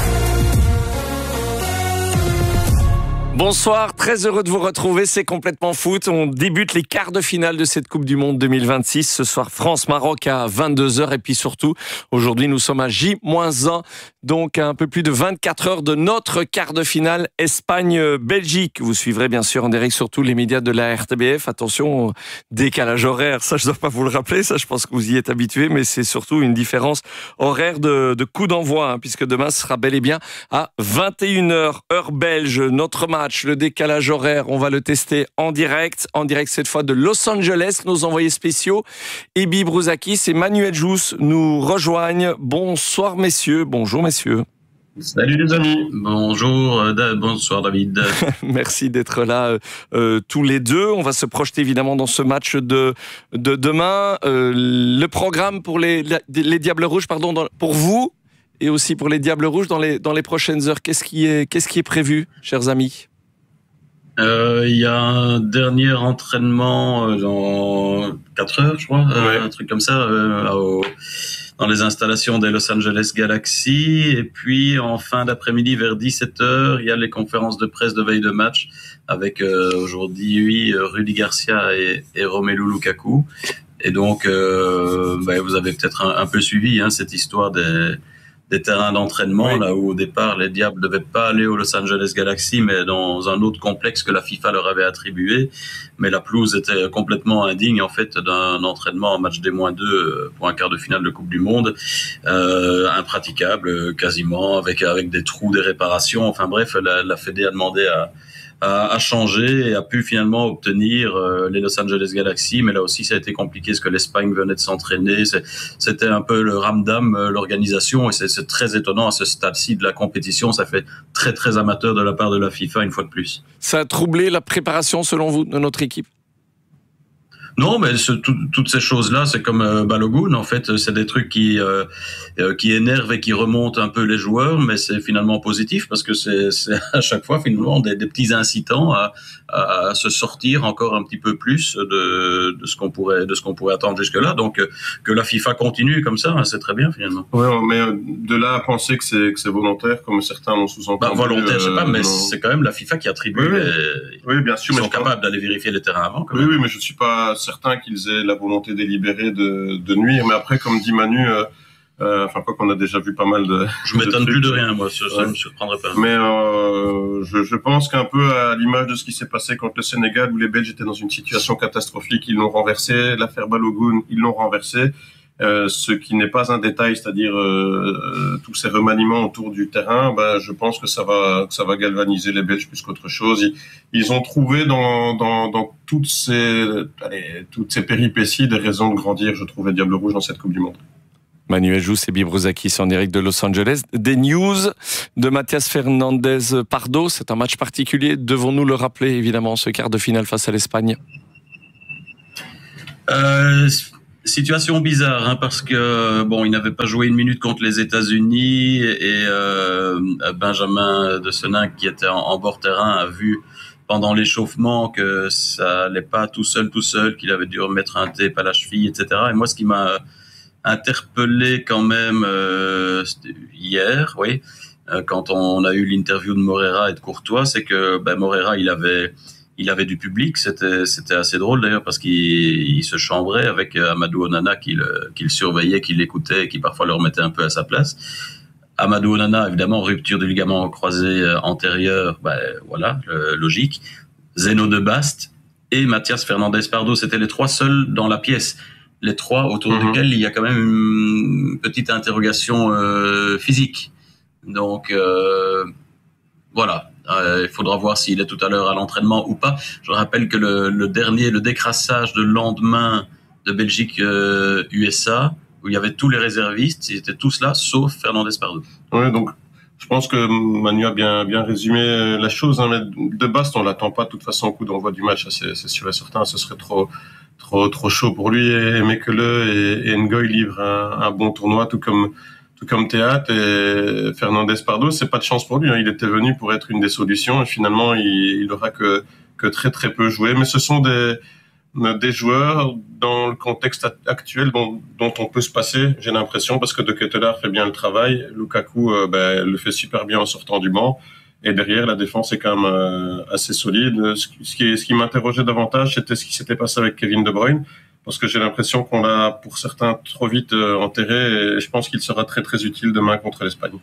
Bonsoir, très heureux de vous retrouver, c'est Complètement Foot. On débute les quarts de finale de cette Coupe du Monde deux mille vingt-six. Ce soir, France-Maroc à vingt-deux heures. Et puis surtout, aujourd'hui, nous sommes à J moins un, donc à un peu plus de vingt-quatre heures de notre quart de finale Espagne-Belgique. Vous suivrez bien sûr en direct sur tous les médias de la R T B F. Attention au décalage horaire, ça je ne dois pas vous le rappeler, ça je pense que vous y êtes habitués, mais c'est surtout une différence horaire de, de coup d'envoi, hein, puisque demain ce sera bel et bien à vingt et une heures, heure belge. Notre match, le décalage horaire, on va le tester en direct, en direct cette fois de Los Angeles. Nos envoyés spéciaux, Ebi Brouzakis et Manuel Jousse nous rejoignent. Bonsoir messieurs, bonjour messieurs. Salut les amis. Bonjour, euh, bonsoir David. Merci d'être là euh, tous les deux. On va se projeter évidemment dans ce match de, de demain. Euh, le programme pour les, les Diables Rouges, pardon, dans, pour vous et aussi pour les Diables Rouges dans les, dans les prochaines heures, qu'est-ce qui est, qu'est-ce qui est prévu, chers amis ? Il euh, y a un dernier entraînement dans quatre heures, je crois, ouais. euh, un truc comme ça, euh, au, dans les installations des Los Angeles Galaxy. Et puis, en fin d'après-midi, vers dix-sept heures, il y a les conférences de presse de veille de match avec euh, aujourd'hui Rudy Garcia et, et Romelu Lukaku. Et donc, euh, bah, vous avez peut-être un, un peu suivi hein, cette histoire des... des terrains d'entraînement, oui. Là où au départ les Diables ne devaient pas aller au Los Angeles Galaxy, mais dans un autre complexe que la FIFA leur avait attribué. Mais la pelouse était complètement indigne en fait d'un entraînement en match des moins deux pour un quart de finale de Coupe du Monde, euh, impraticable quasiment, avec avec des trous, des réparations. Enfin bref, la, la Fédé a demandé à a changé et a pu finalement obtenir euh, les Los Angeles Galaxy, mais là aussi ça a été compliqué parce que l'Espagne venait de s'entraîner, c'est, c'était un peu le ramdam, euh, l'organisation, et c'est, c'est très étonnant à ce stade-ci de la compétition, ça fait très très amateur de la part de la FIFA une fois de plus. Ça a troublé la préparation selon vous de notre équipe ? Non, mais ce, tout, toutes ces choses-là, c'est comme euh, Balogun, en fait, c'est des trucs qui euh, euh, qui énervent et qui remontent un peu les joueurs, mais c'est finalement positif parce que c'est, c'est à chaque fois finalement des, des petits incitants à, à, à se sortir encore un petit peu plus de, de ce qu'on pourrait de ce qu'on pourrait attendre jusque-là. Donc euh, que la FIFA continue comme ça, hein, c'est très bien finalement. Ouais, mais de là à penser que c'est que c'est volontaire, comme certains l'ont sous-entendu. Bah, volontaire, je sais pas, euh, mais non. c'est quand même la FIFA qui attribue. Oui, les... oui, bien sûr. Ils mais sont capables d'aller vérifier les terrains avant. Quand oui, même. oui, mais je suis pas certain qu'ils aient la volonté délibérée de, de nuire. Mais après, comme dit Manu, euh, Euh, enfin, quoi qu'on a déjà vu pas mal de. Je m'étonne de plus de rien, moi, ça, ça ouais. me surprendrait pas. Mais euh, je, je pense qu'un peu à l'image de ce qui s'est passé contre le Sénégal, où les Belges étaient dans une situation catastrophique, ils l'ont renversé. L'affaire Balogun, ils l'ont renversé. Euh, ce qui n'est pas un détail, c'est-à-dire euh, tous ces remaniements autour du terrain, ben, je pense que ça va, que ça va galvaniser les Belges plus qu'autre chose. Ils, ils ont trouvé dans, dans, dans toutes ces, allez, toutes ces péripéties des raisons de grandir, je trouve, les Diables Rouges dans cette Coupe du Monde. Manuel Jousse et Bibruzakis en direct de Los Angeles. Des news de Mathias Fernandez Pardo. C'est un match particulier. Devons-nous le rappeler, évidemment, ce quart de finale face à l'Espagne? Euh, situation bizarre, hein, parce que bon, il n'avait pas joué une minute contre les États-Unis et euh, Benjamin de Senin, qui était en, en bord terrain, a vu pendant l'échauffement que ça allait pas tout seul, tout seul, qu'il avait dû remettre un tape à la cheville, et cetera. Et moi, ce qui m'a interpellé quand même euh, hier, oui, euh, quand on a eu l'interview de Moreira et de Courtois, c'est que ben, Moreira, il avait, il avait du public. C'était, c'était assez drôle d'ailleurs parce qu'il il se chambrait avec Amadou Onana qui le, qui le surveillait, qui l'écoutait, qui parfois le remettait un peu à sa place. Amadou Onana, évidemment, rupture du ligament croisé antérieur, ben voilà, euh, logique. Zeno de Bast et Mathias Fernandez Pardo, c'était les trois seuls dans la pièce. Les trois autour mm-hmm. duquel il y a quand même une petite interrogation euh, physique. Donc euh, voilà, euh, il faudra voir s'il est tout à l'heure à l'entraînement ou pas. Je rappelle que le, le dernier, le décrassage de lendemain de Belgique-U S A, où il y avait tous les réservistes, ils étaient tous là, sauf Fernandez Pardo. Oui, donc je pense que Manu a bien, bien résumé la chose. Hein, mais de Bast, on l'attend pas de toute façon au coup d'envoi du match, c'est, c'est sûr et certain, ce serait trop... Trop, trop chaud pour lui, et Mekele et, et Ngoy livrent un, un bon tournoi, tout comme, tout comme Théâtre. Et Fernandez Pardo, c'est pas de chance pour lui, hein. Il était venu pour être une des solutions, et finalement, il, il aura que, que très très peu joué. Mais ce sont des, des joueurs, dans le contexte actuel, dont, dont on peut se passer, j'ai l'impression, parce que De Ketelaere fait bien le travail, Lukaku euh, ben, le fait super bien en sortant du banc. Et derrière, la défense est quand même euh, assez solide. Ce qui, ce qui m'interrogeait davantage, c'était ce qui s'était passé avec Kevin De Bruyne, parce que j'ai l'impression qu'on l'a, pour certains, trop vite euh, enterré, et je pense qu'il sera très très utile demain contre l'Espagne.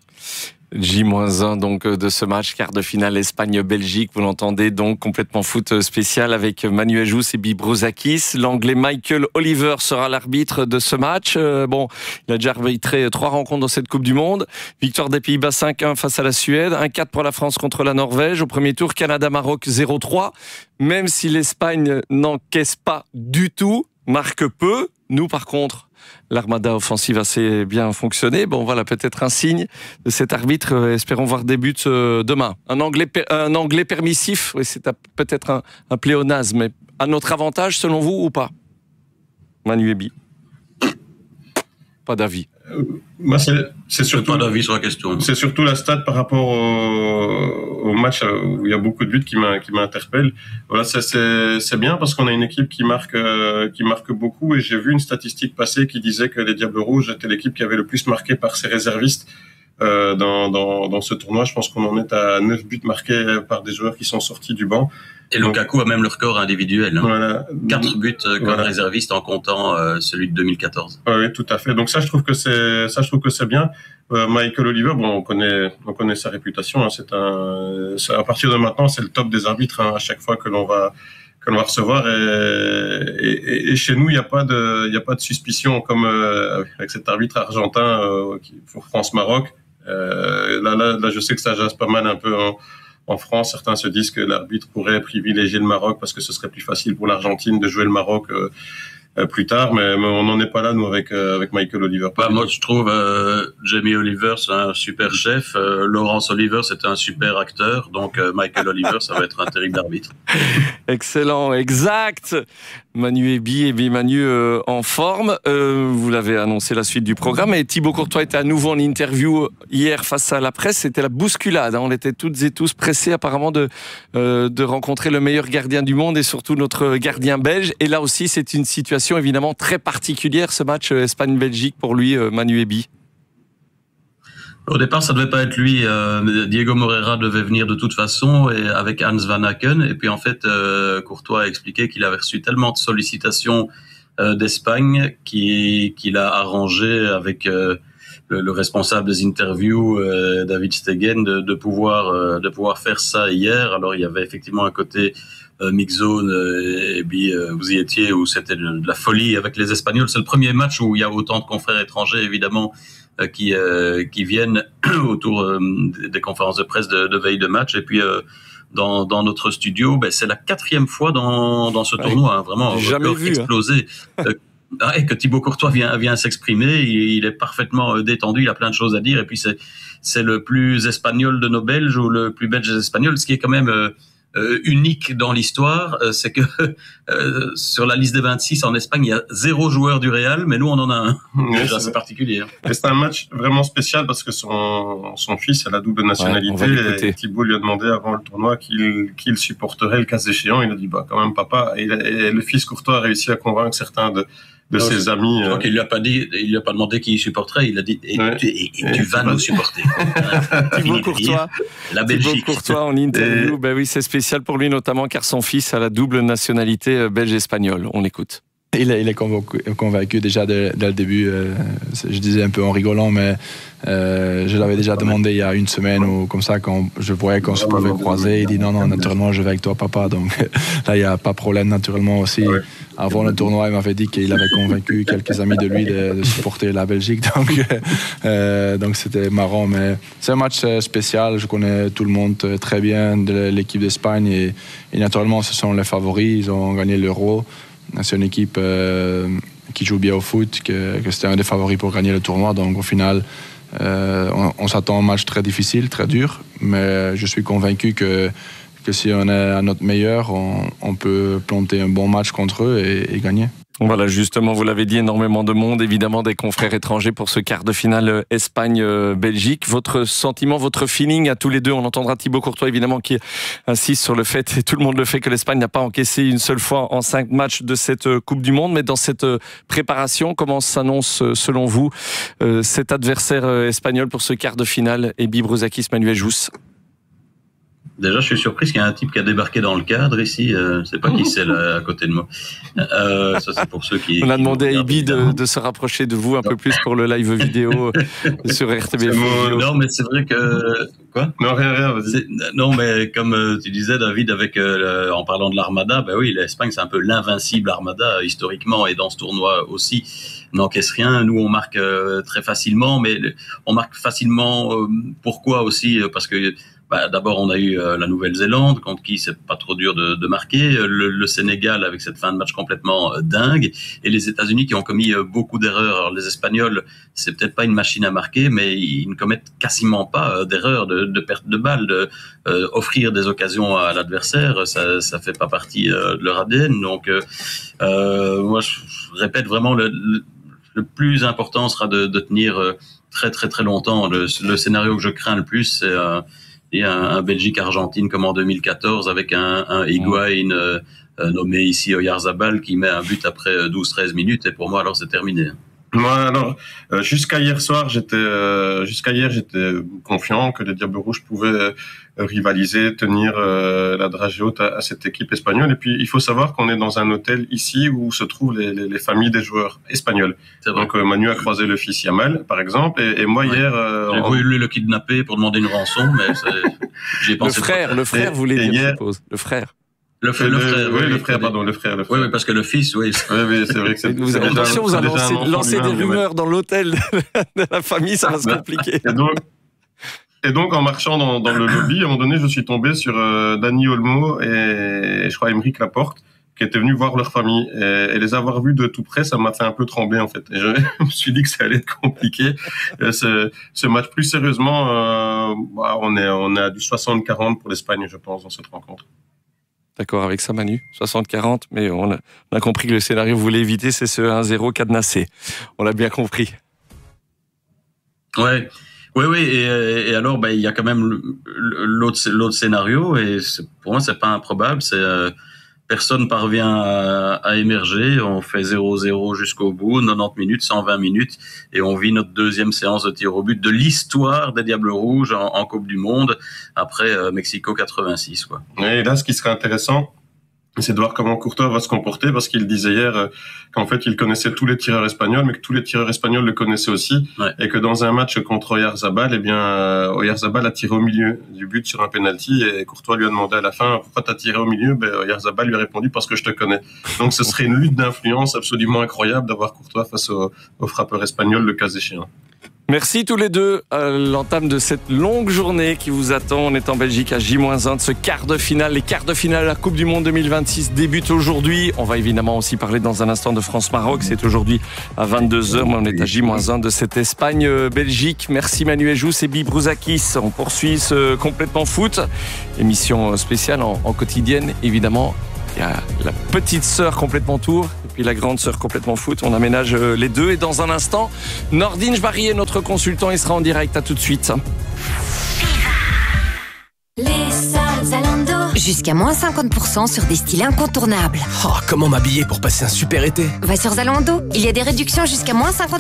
J un donc de ce match, quart de finale Espagne-Belgique. Vous l'entendez donc, complètement foot spécial avec Manuel Jousse et Bibruzakis. L'anglais Michael Oliver sera l'arbitre de ce match. Euh, bon, il a déjà arbitré trois rencontres dans cette Coupe du Monde. Victoire des Pays-Bas cinq un face à la Suède, un quatre pour la France contre la Norvège. Au premier tour, Canada-Maroc zéro trois. Même si l'Espagne n'encaisse pas du tout, marque peu, nous par contre... L'armada offensive assez bien fonctionné. Bon, voilà peut-être un signe de cet arbitre. Espérons voir des buts demain. Un anglais, un anglais permissif, oui, c'est peut-être un, un pléonasme, mais à notre avantage selon vous ou pas? Manu Ebi. Pas d'avis. Euh, moi, c'est, c'est surtout pas d'avis sur la question. C'est surtout la stat par rapport au, au match où il y a beaucoup de buts qui m'a, qui m'interpelle. Voilà, ça, c'est, c'est bien parce qu'on a une équipe qui marque, euh, qui marque beaucoup, et j'ai vu une statistique passer qui disait que les Diables Rouges étaient l'équipe qui avait le plus marqué par ses réservistes euh, dans, dans, dans ce tournoi. Je pense qu'on en est à neuf buts marqués par des joueurs qui sont sortis du banc. Et Lukaku a même le record individuel. Hein. Voilà. Quatre buts comme voilà. réserviste en comptant euh, celui de deux mille quatorze. Oui, tout à fait. Donc ça, je trouve que c'est ça, je trouve que c'est bien. Euh, Michael Oliver, bon, on connaît, on connaît sa réputation. Hein. C'est un, c'est, à partir de maintenant, c'est le top des arbitres hein, à chaque fois que l'on va que l'on va recevoir. Et, et, et chez nous, il n'y a pas de, il y a pas de suspicion comme euh, avec cet arbitre argentin euh, pour France-Maroc. Euh, là, là, là, je sais que ça jase pas mal un peu. Hein. En France, certains se disent que l'arbitre pourrait privilégier le Maroc parce que ce serait plus facile pour l'Argentine de jouer le Maroc euh, euh, plus tard, mais, mais on n'en est pas là, nous, avec, euh, avec Michael Oliver. Bah, moi, je trouve euh, Jamie Oliver, c'est un super chef. Euh, Laurence Oliver, c'est un super acteur. Donc, euh, Michael Oliver, ça va être un terrible arbitre. Excellent, exact. Manu Ebi, Ebi Manu euh, en forme. Euh, vous l'avez annoncé la suite du programme. Et Thibaut Courtois était à nouveau en interview hier face à la presse. C'était la bousculade. Hein. On était toutes et tous pressés apparemment de, euh, de rencontrer le meilleur gardien du monde et surtout notre gardien belge. Et là aussi, c'est une situation évidemment très particulière, ce match Espagne-Belgique pour lui, euh, Manu Ebi. Au départ, ça devait pas être lui. Euh, Diego Moreira devait venir de toute façon, et avec Hans Van Aken. Et puis en fait, euh, Courtois a expliqué qu'il avait reçu tellement de sollicitations euh, d'Espagne qui qu'il a arrangé avec euh, le, le responsable des interviews, euh, David Stegen, de, de pouvoir euh, de pouvoir faire ça hier. Alors il y avait effectivement un côté euh, mix zone euh, et puis euh, vous y étiez où c'était de, de la folie avec les Espagnols. C'est le premier match où il y a autant de confrères étrangers évidemment euh, qui euh, qui viennent autour euh, des conférences de presse de, de veille de match. Et puis euh, dans dans notre studio, ben c'est la quatrième fois dans dans ce tournoi, hein, vraiment jamais vu, explosé. Hein. Euh, et que Thibaut Courtois vient vient s'exprimer, il, il est parfaitement détendu, il a plein de choses à dire. Et puis c'est c'est le plus espagnol de nos Belges ou le plus belge des Espagnols, ce qui est quand même euh, Euh, unique dans l'histoire, euh, c'est que euh, sur la liste des vingt-six en Espagne, il y a zéro joueur du Real, mais nous on en a un. Oui, déjà, c'est c'est particulier. Hein. Et c'est un match vraiment spécial parce que son, son fils a la double nationalité. Ouais, et Thibaut lui a demandé avant le tournoi qu'il qu'il supporterait le cas échéant. Il a dit bah quand même papa. Et, il a, et le fils Courtois a réussi à convaincre certains de de non, ses je, amis. Je crois euh... qu'il lui a pas dit, il lui a pas demandé qui il supporterait. Il a dit et, ouais. tu, et, et, et tu vas nous supporter. Thibaut Courtois, la Belgique. Thibaut Courtois en interview. Et... Ben oui, c'est spécial pour lui notamment car son fils a la double nationalité belge-espagnole. On écoute. Il est, il est convaincu, convaincu déjà dès, dès le début. Euh, je disais un peu en rigolant, mais euh, je l'avais déjà demandé il y a une semaine ou comme ça, quand je voyais qu'on se pouvait croiser. Il dit non, non, naturellement, je vais avec toi, papa. Donc là, il n'y a pas de problème, naturellement aussi. Avant le tournoi, il m'avait dit qu'il avait convaincu quelques amis de lui de, de supporter la Belgique. Donc, euh, donc c'était marrant. Mais c'est un match spécial. Je connais tout le monde très bien de l'équipe d'Espagne. Et, et naturellement, ce sont les favoris. Ils ont gagné l'Euro. C'est une équipe euh, qui joue bien au foot, que, que c'était un des favoris pour gagner le tournoi. Donc au final, euh, on, on s'attend à un match très difficile, très dur. Mais je suis convaincu que, que si on est à notre meilleur, on, on peut planter un bon match contre eux et, et gagner. Voilà, justement, vous l'avez dit, énormément de monde, évidemment des confrères étrangers pour ce quart de finale Espagne-Belgique. Votre sentiment, votre feeling à tous les deux, on entendra Thibaut Courtois évidemment qui insiste sur le fait, et tout le monde le fait, que l'Espagne n'a pas encaissé une seule fois en cinq matchs de cette Coupe du Monde. Mais dans cette préparation, comment s'annonce selon vous cet adversaire espagnol pour ce quart de finale? Ebi Brouzakis, Manuel Jousse. Déjà, je suis surpris qu'il y a un type qui a débarqué dans le cadre ici. Euh, je ne sais pas qui c'est là à côté de moi. Euh, ça, c'est pour ceux qui. On a demandé à Ebi de, de se rapprocher de vous un non. peu plus pour le live vidéo sur R T B F. Non, mais c'est vrai que quoi Non, rien, rien. Vas-y. Non, mais comme tu disais, David, avec euh, en parlant de l'Armada, ben oui, l'Espagne c'est un peu l'invincible Armada historiquement et dans ce tournoi aussi. N'encaisse rien. Nous, on marque euh, très facilement, mais on marque facilement. Euh, pourquoi aussi? Parce que bah, d'abord, on a eu euh, la Nouvelle-Zélande, contre qui c'est pas trop dur de, de marquer, le, le Sénégal avec cette fin de match complètement euh, dingue, et les États-Unis qui ont commis euh, beaucoup d'erreurs. Alors, les Espagnols, c'est peut-être pas une machine à marquer, mais ils ne commettent quasiment pas euh, d'erreurs, de, de perte de balles, de euh, offrir des occasions à l'adversaire. Ça, ça fait pas partie euh, de leur A D N. Donc, euh, euh, moi, je, je répète vraiment le, le Le plus important sera de, de tenir très très très longtemps. Le, le scénario que je crains le plus, c'est euh, un, un Belgique-Argentine comme en deux mille quatorze avec un, un Higuaín euh, nommé ici Oyarzabal qui met un but après douze treize minutes. Et pour moi, alors c'est terminé. Moi, alors, euh, jusqu'à hier soir, j'étais, euh, jusqu'à hier, j'étais confiant que les Diables Rouges pouvaient euh, rivaliser, tenir euh, la dragée haute à, à cette équipe espagnole. Et puis, il faut savoir qu'on est dans un hôtel ici où se trouvent les, les, les familles des joueurs espagnols. Donc, euh, Manu a croisé le fils Yamal, par exemple, et, et moi, ouais. hier... Euh, J'ai voulu on... le kidnapper pour demander une rançon, mais j'ai pensé... Le frère, le frère, vous voulez dire, je suppose. Le frère. Le, le, le frère, oui, oui, le frère, pardon, le frère, le frère. Oui, oui, parce que le fils, oui. Oui, oui, c'est vrai que c'est. Vous avez attention, vous allez lancer, lancer des rumeurs ouais. dans l'hôtel de la famille, ça va se compliquer. Et donc, et donc, en marchant dans, dans le lobby, à un moment donné, je suis tombé sur euh, Dani Olmo et, et je crois Aymeric Laporte, qui étaient venus voir leur famille. Et, et les avoir vus de tout près, ça m'a fait un peu trembler, en fait. Et je me suis dit que ça allait être compliqué. ce, ce match, plus sérieusement, euh, bah, on est, on est à du soixante quarante pour l'Espagne, je pense, dans cette rencontre. D'accord avec ça, Manu, soixante quarante, mais on a, on a compris que le scénario que vous voulez éviter, c'est ce un zéro cadenassé. On l'a bien compris. Ouais, oui, oui, et, et alors, ben, il y a quand même l'autre, l'autre scénario, et pour moi, c'est pas improbable, c'est euh, personne parvient à, à émerger, on fait zéro zéro jusqu'au bout, quatre-vingt-dix minutes, cent vingt minutes, et on vit notre deuxième séance de tir au but de l'histoire des Diables Rouges en, en Coupe du Monde, après euh, Mexico quatre-vingt-six. Quoi. Et là, ce qui serait intéressant, C'est de voir comment Courtois va se comporter, parce qu'il disait hier euh, qu'en fait il connaissait tous les tireurs espagnols, mais que tous les tireurs espagnols le connaissaient aussi, ouais. Et que dans un match contre Oyarzabal, eh bien euh, Oyarzabal a tiré au milieu du but sur un penalty, et Courtois lui a demandé à la fin pourquoi t'as tiré au milieu. Ben Oyarzabal lui a répondu parce que je te connais. Donc ce serait une lutte d'influence absolument incroyable d'avoir Courtois face au, au frappeur espagnol, le cas échéant. Merci tous les deux à l'entame de cette longue journée qui vous attend. On est en Belgique à J moins un de ce quart de finale. Les quarts de finale de la Coupe du Monde deux mille vingt-six débutent aujourd'hui. On va évidemment aussi parler dans un instant de France-Maroc. C'est aujourd'hui à vingt-deux heures. Mais on est à J moins un de cette Espagne-Belgique. Merci Manu Ejous et Bi Brouzakis. On poursuit ce Complètement Foot. Émission spéciale en, en quotidienne, évidemment. Il y a la petite sœur Complètement Tour et puis la grande sœur Complètement Foot. On aménage les deux. Et dans un instant, Nordine Jbari est notre consultant. Il sera en direct. À tout de suite. Les soldes Zalando. Jusqu'à moins cinquante pour cent sur des styles incontournables. Oh, comment m'habiller pour passer un super été? Va sur Zalando. Il y a des réductions jusqu'à moins cinquante pour cent.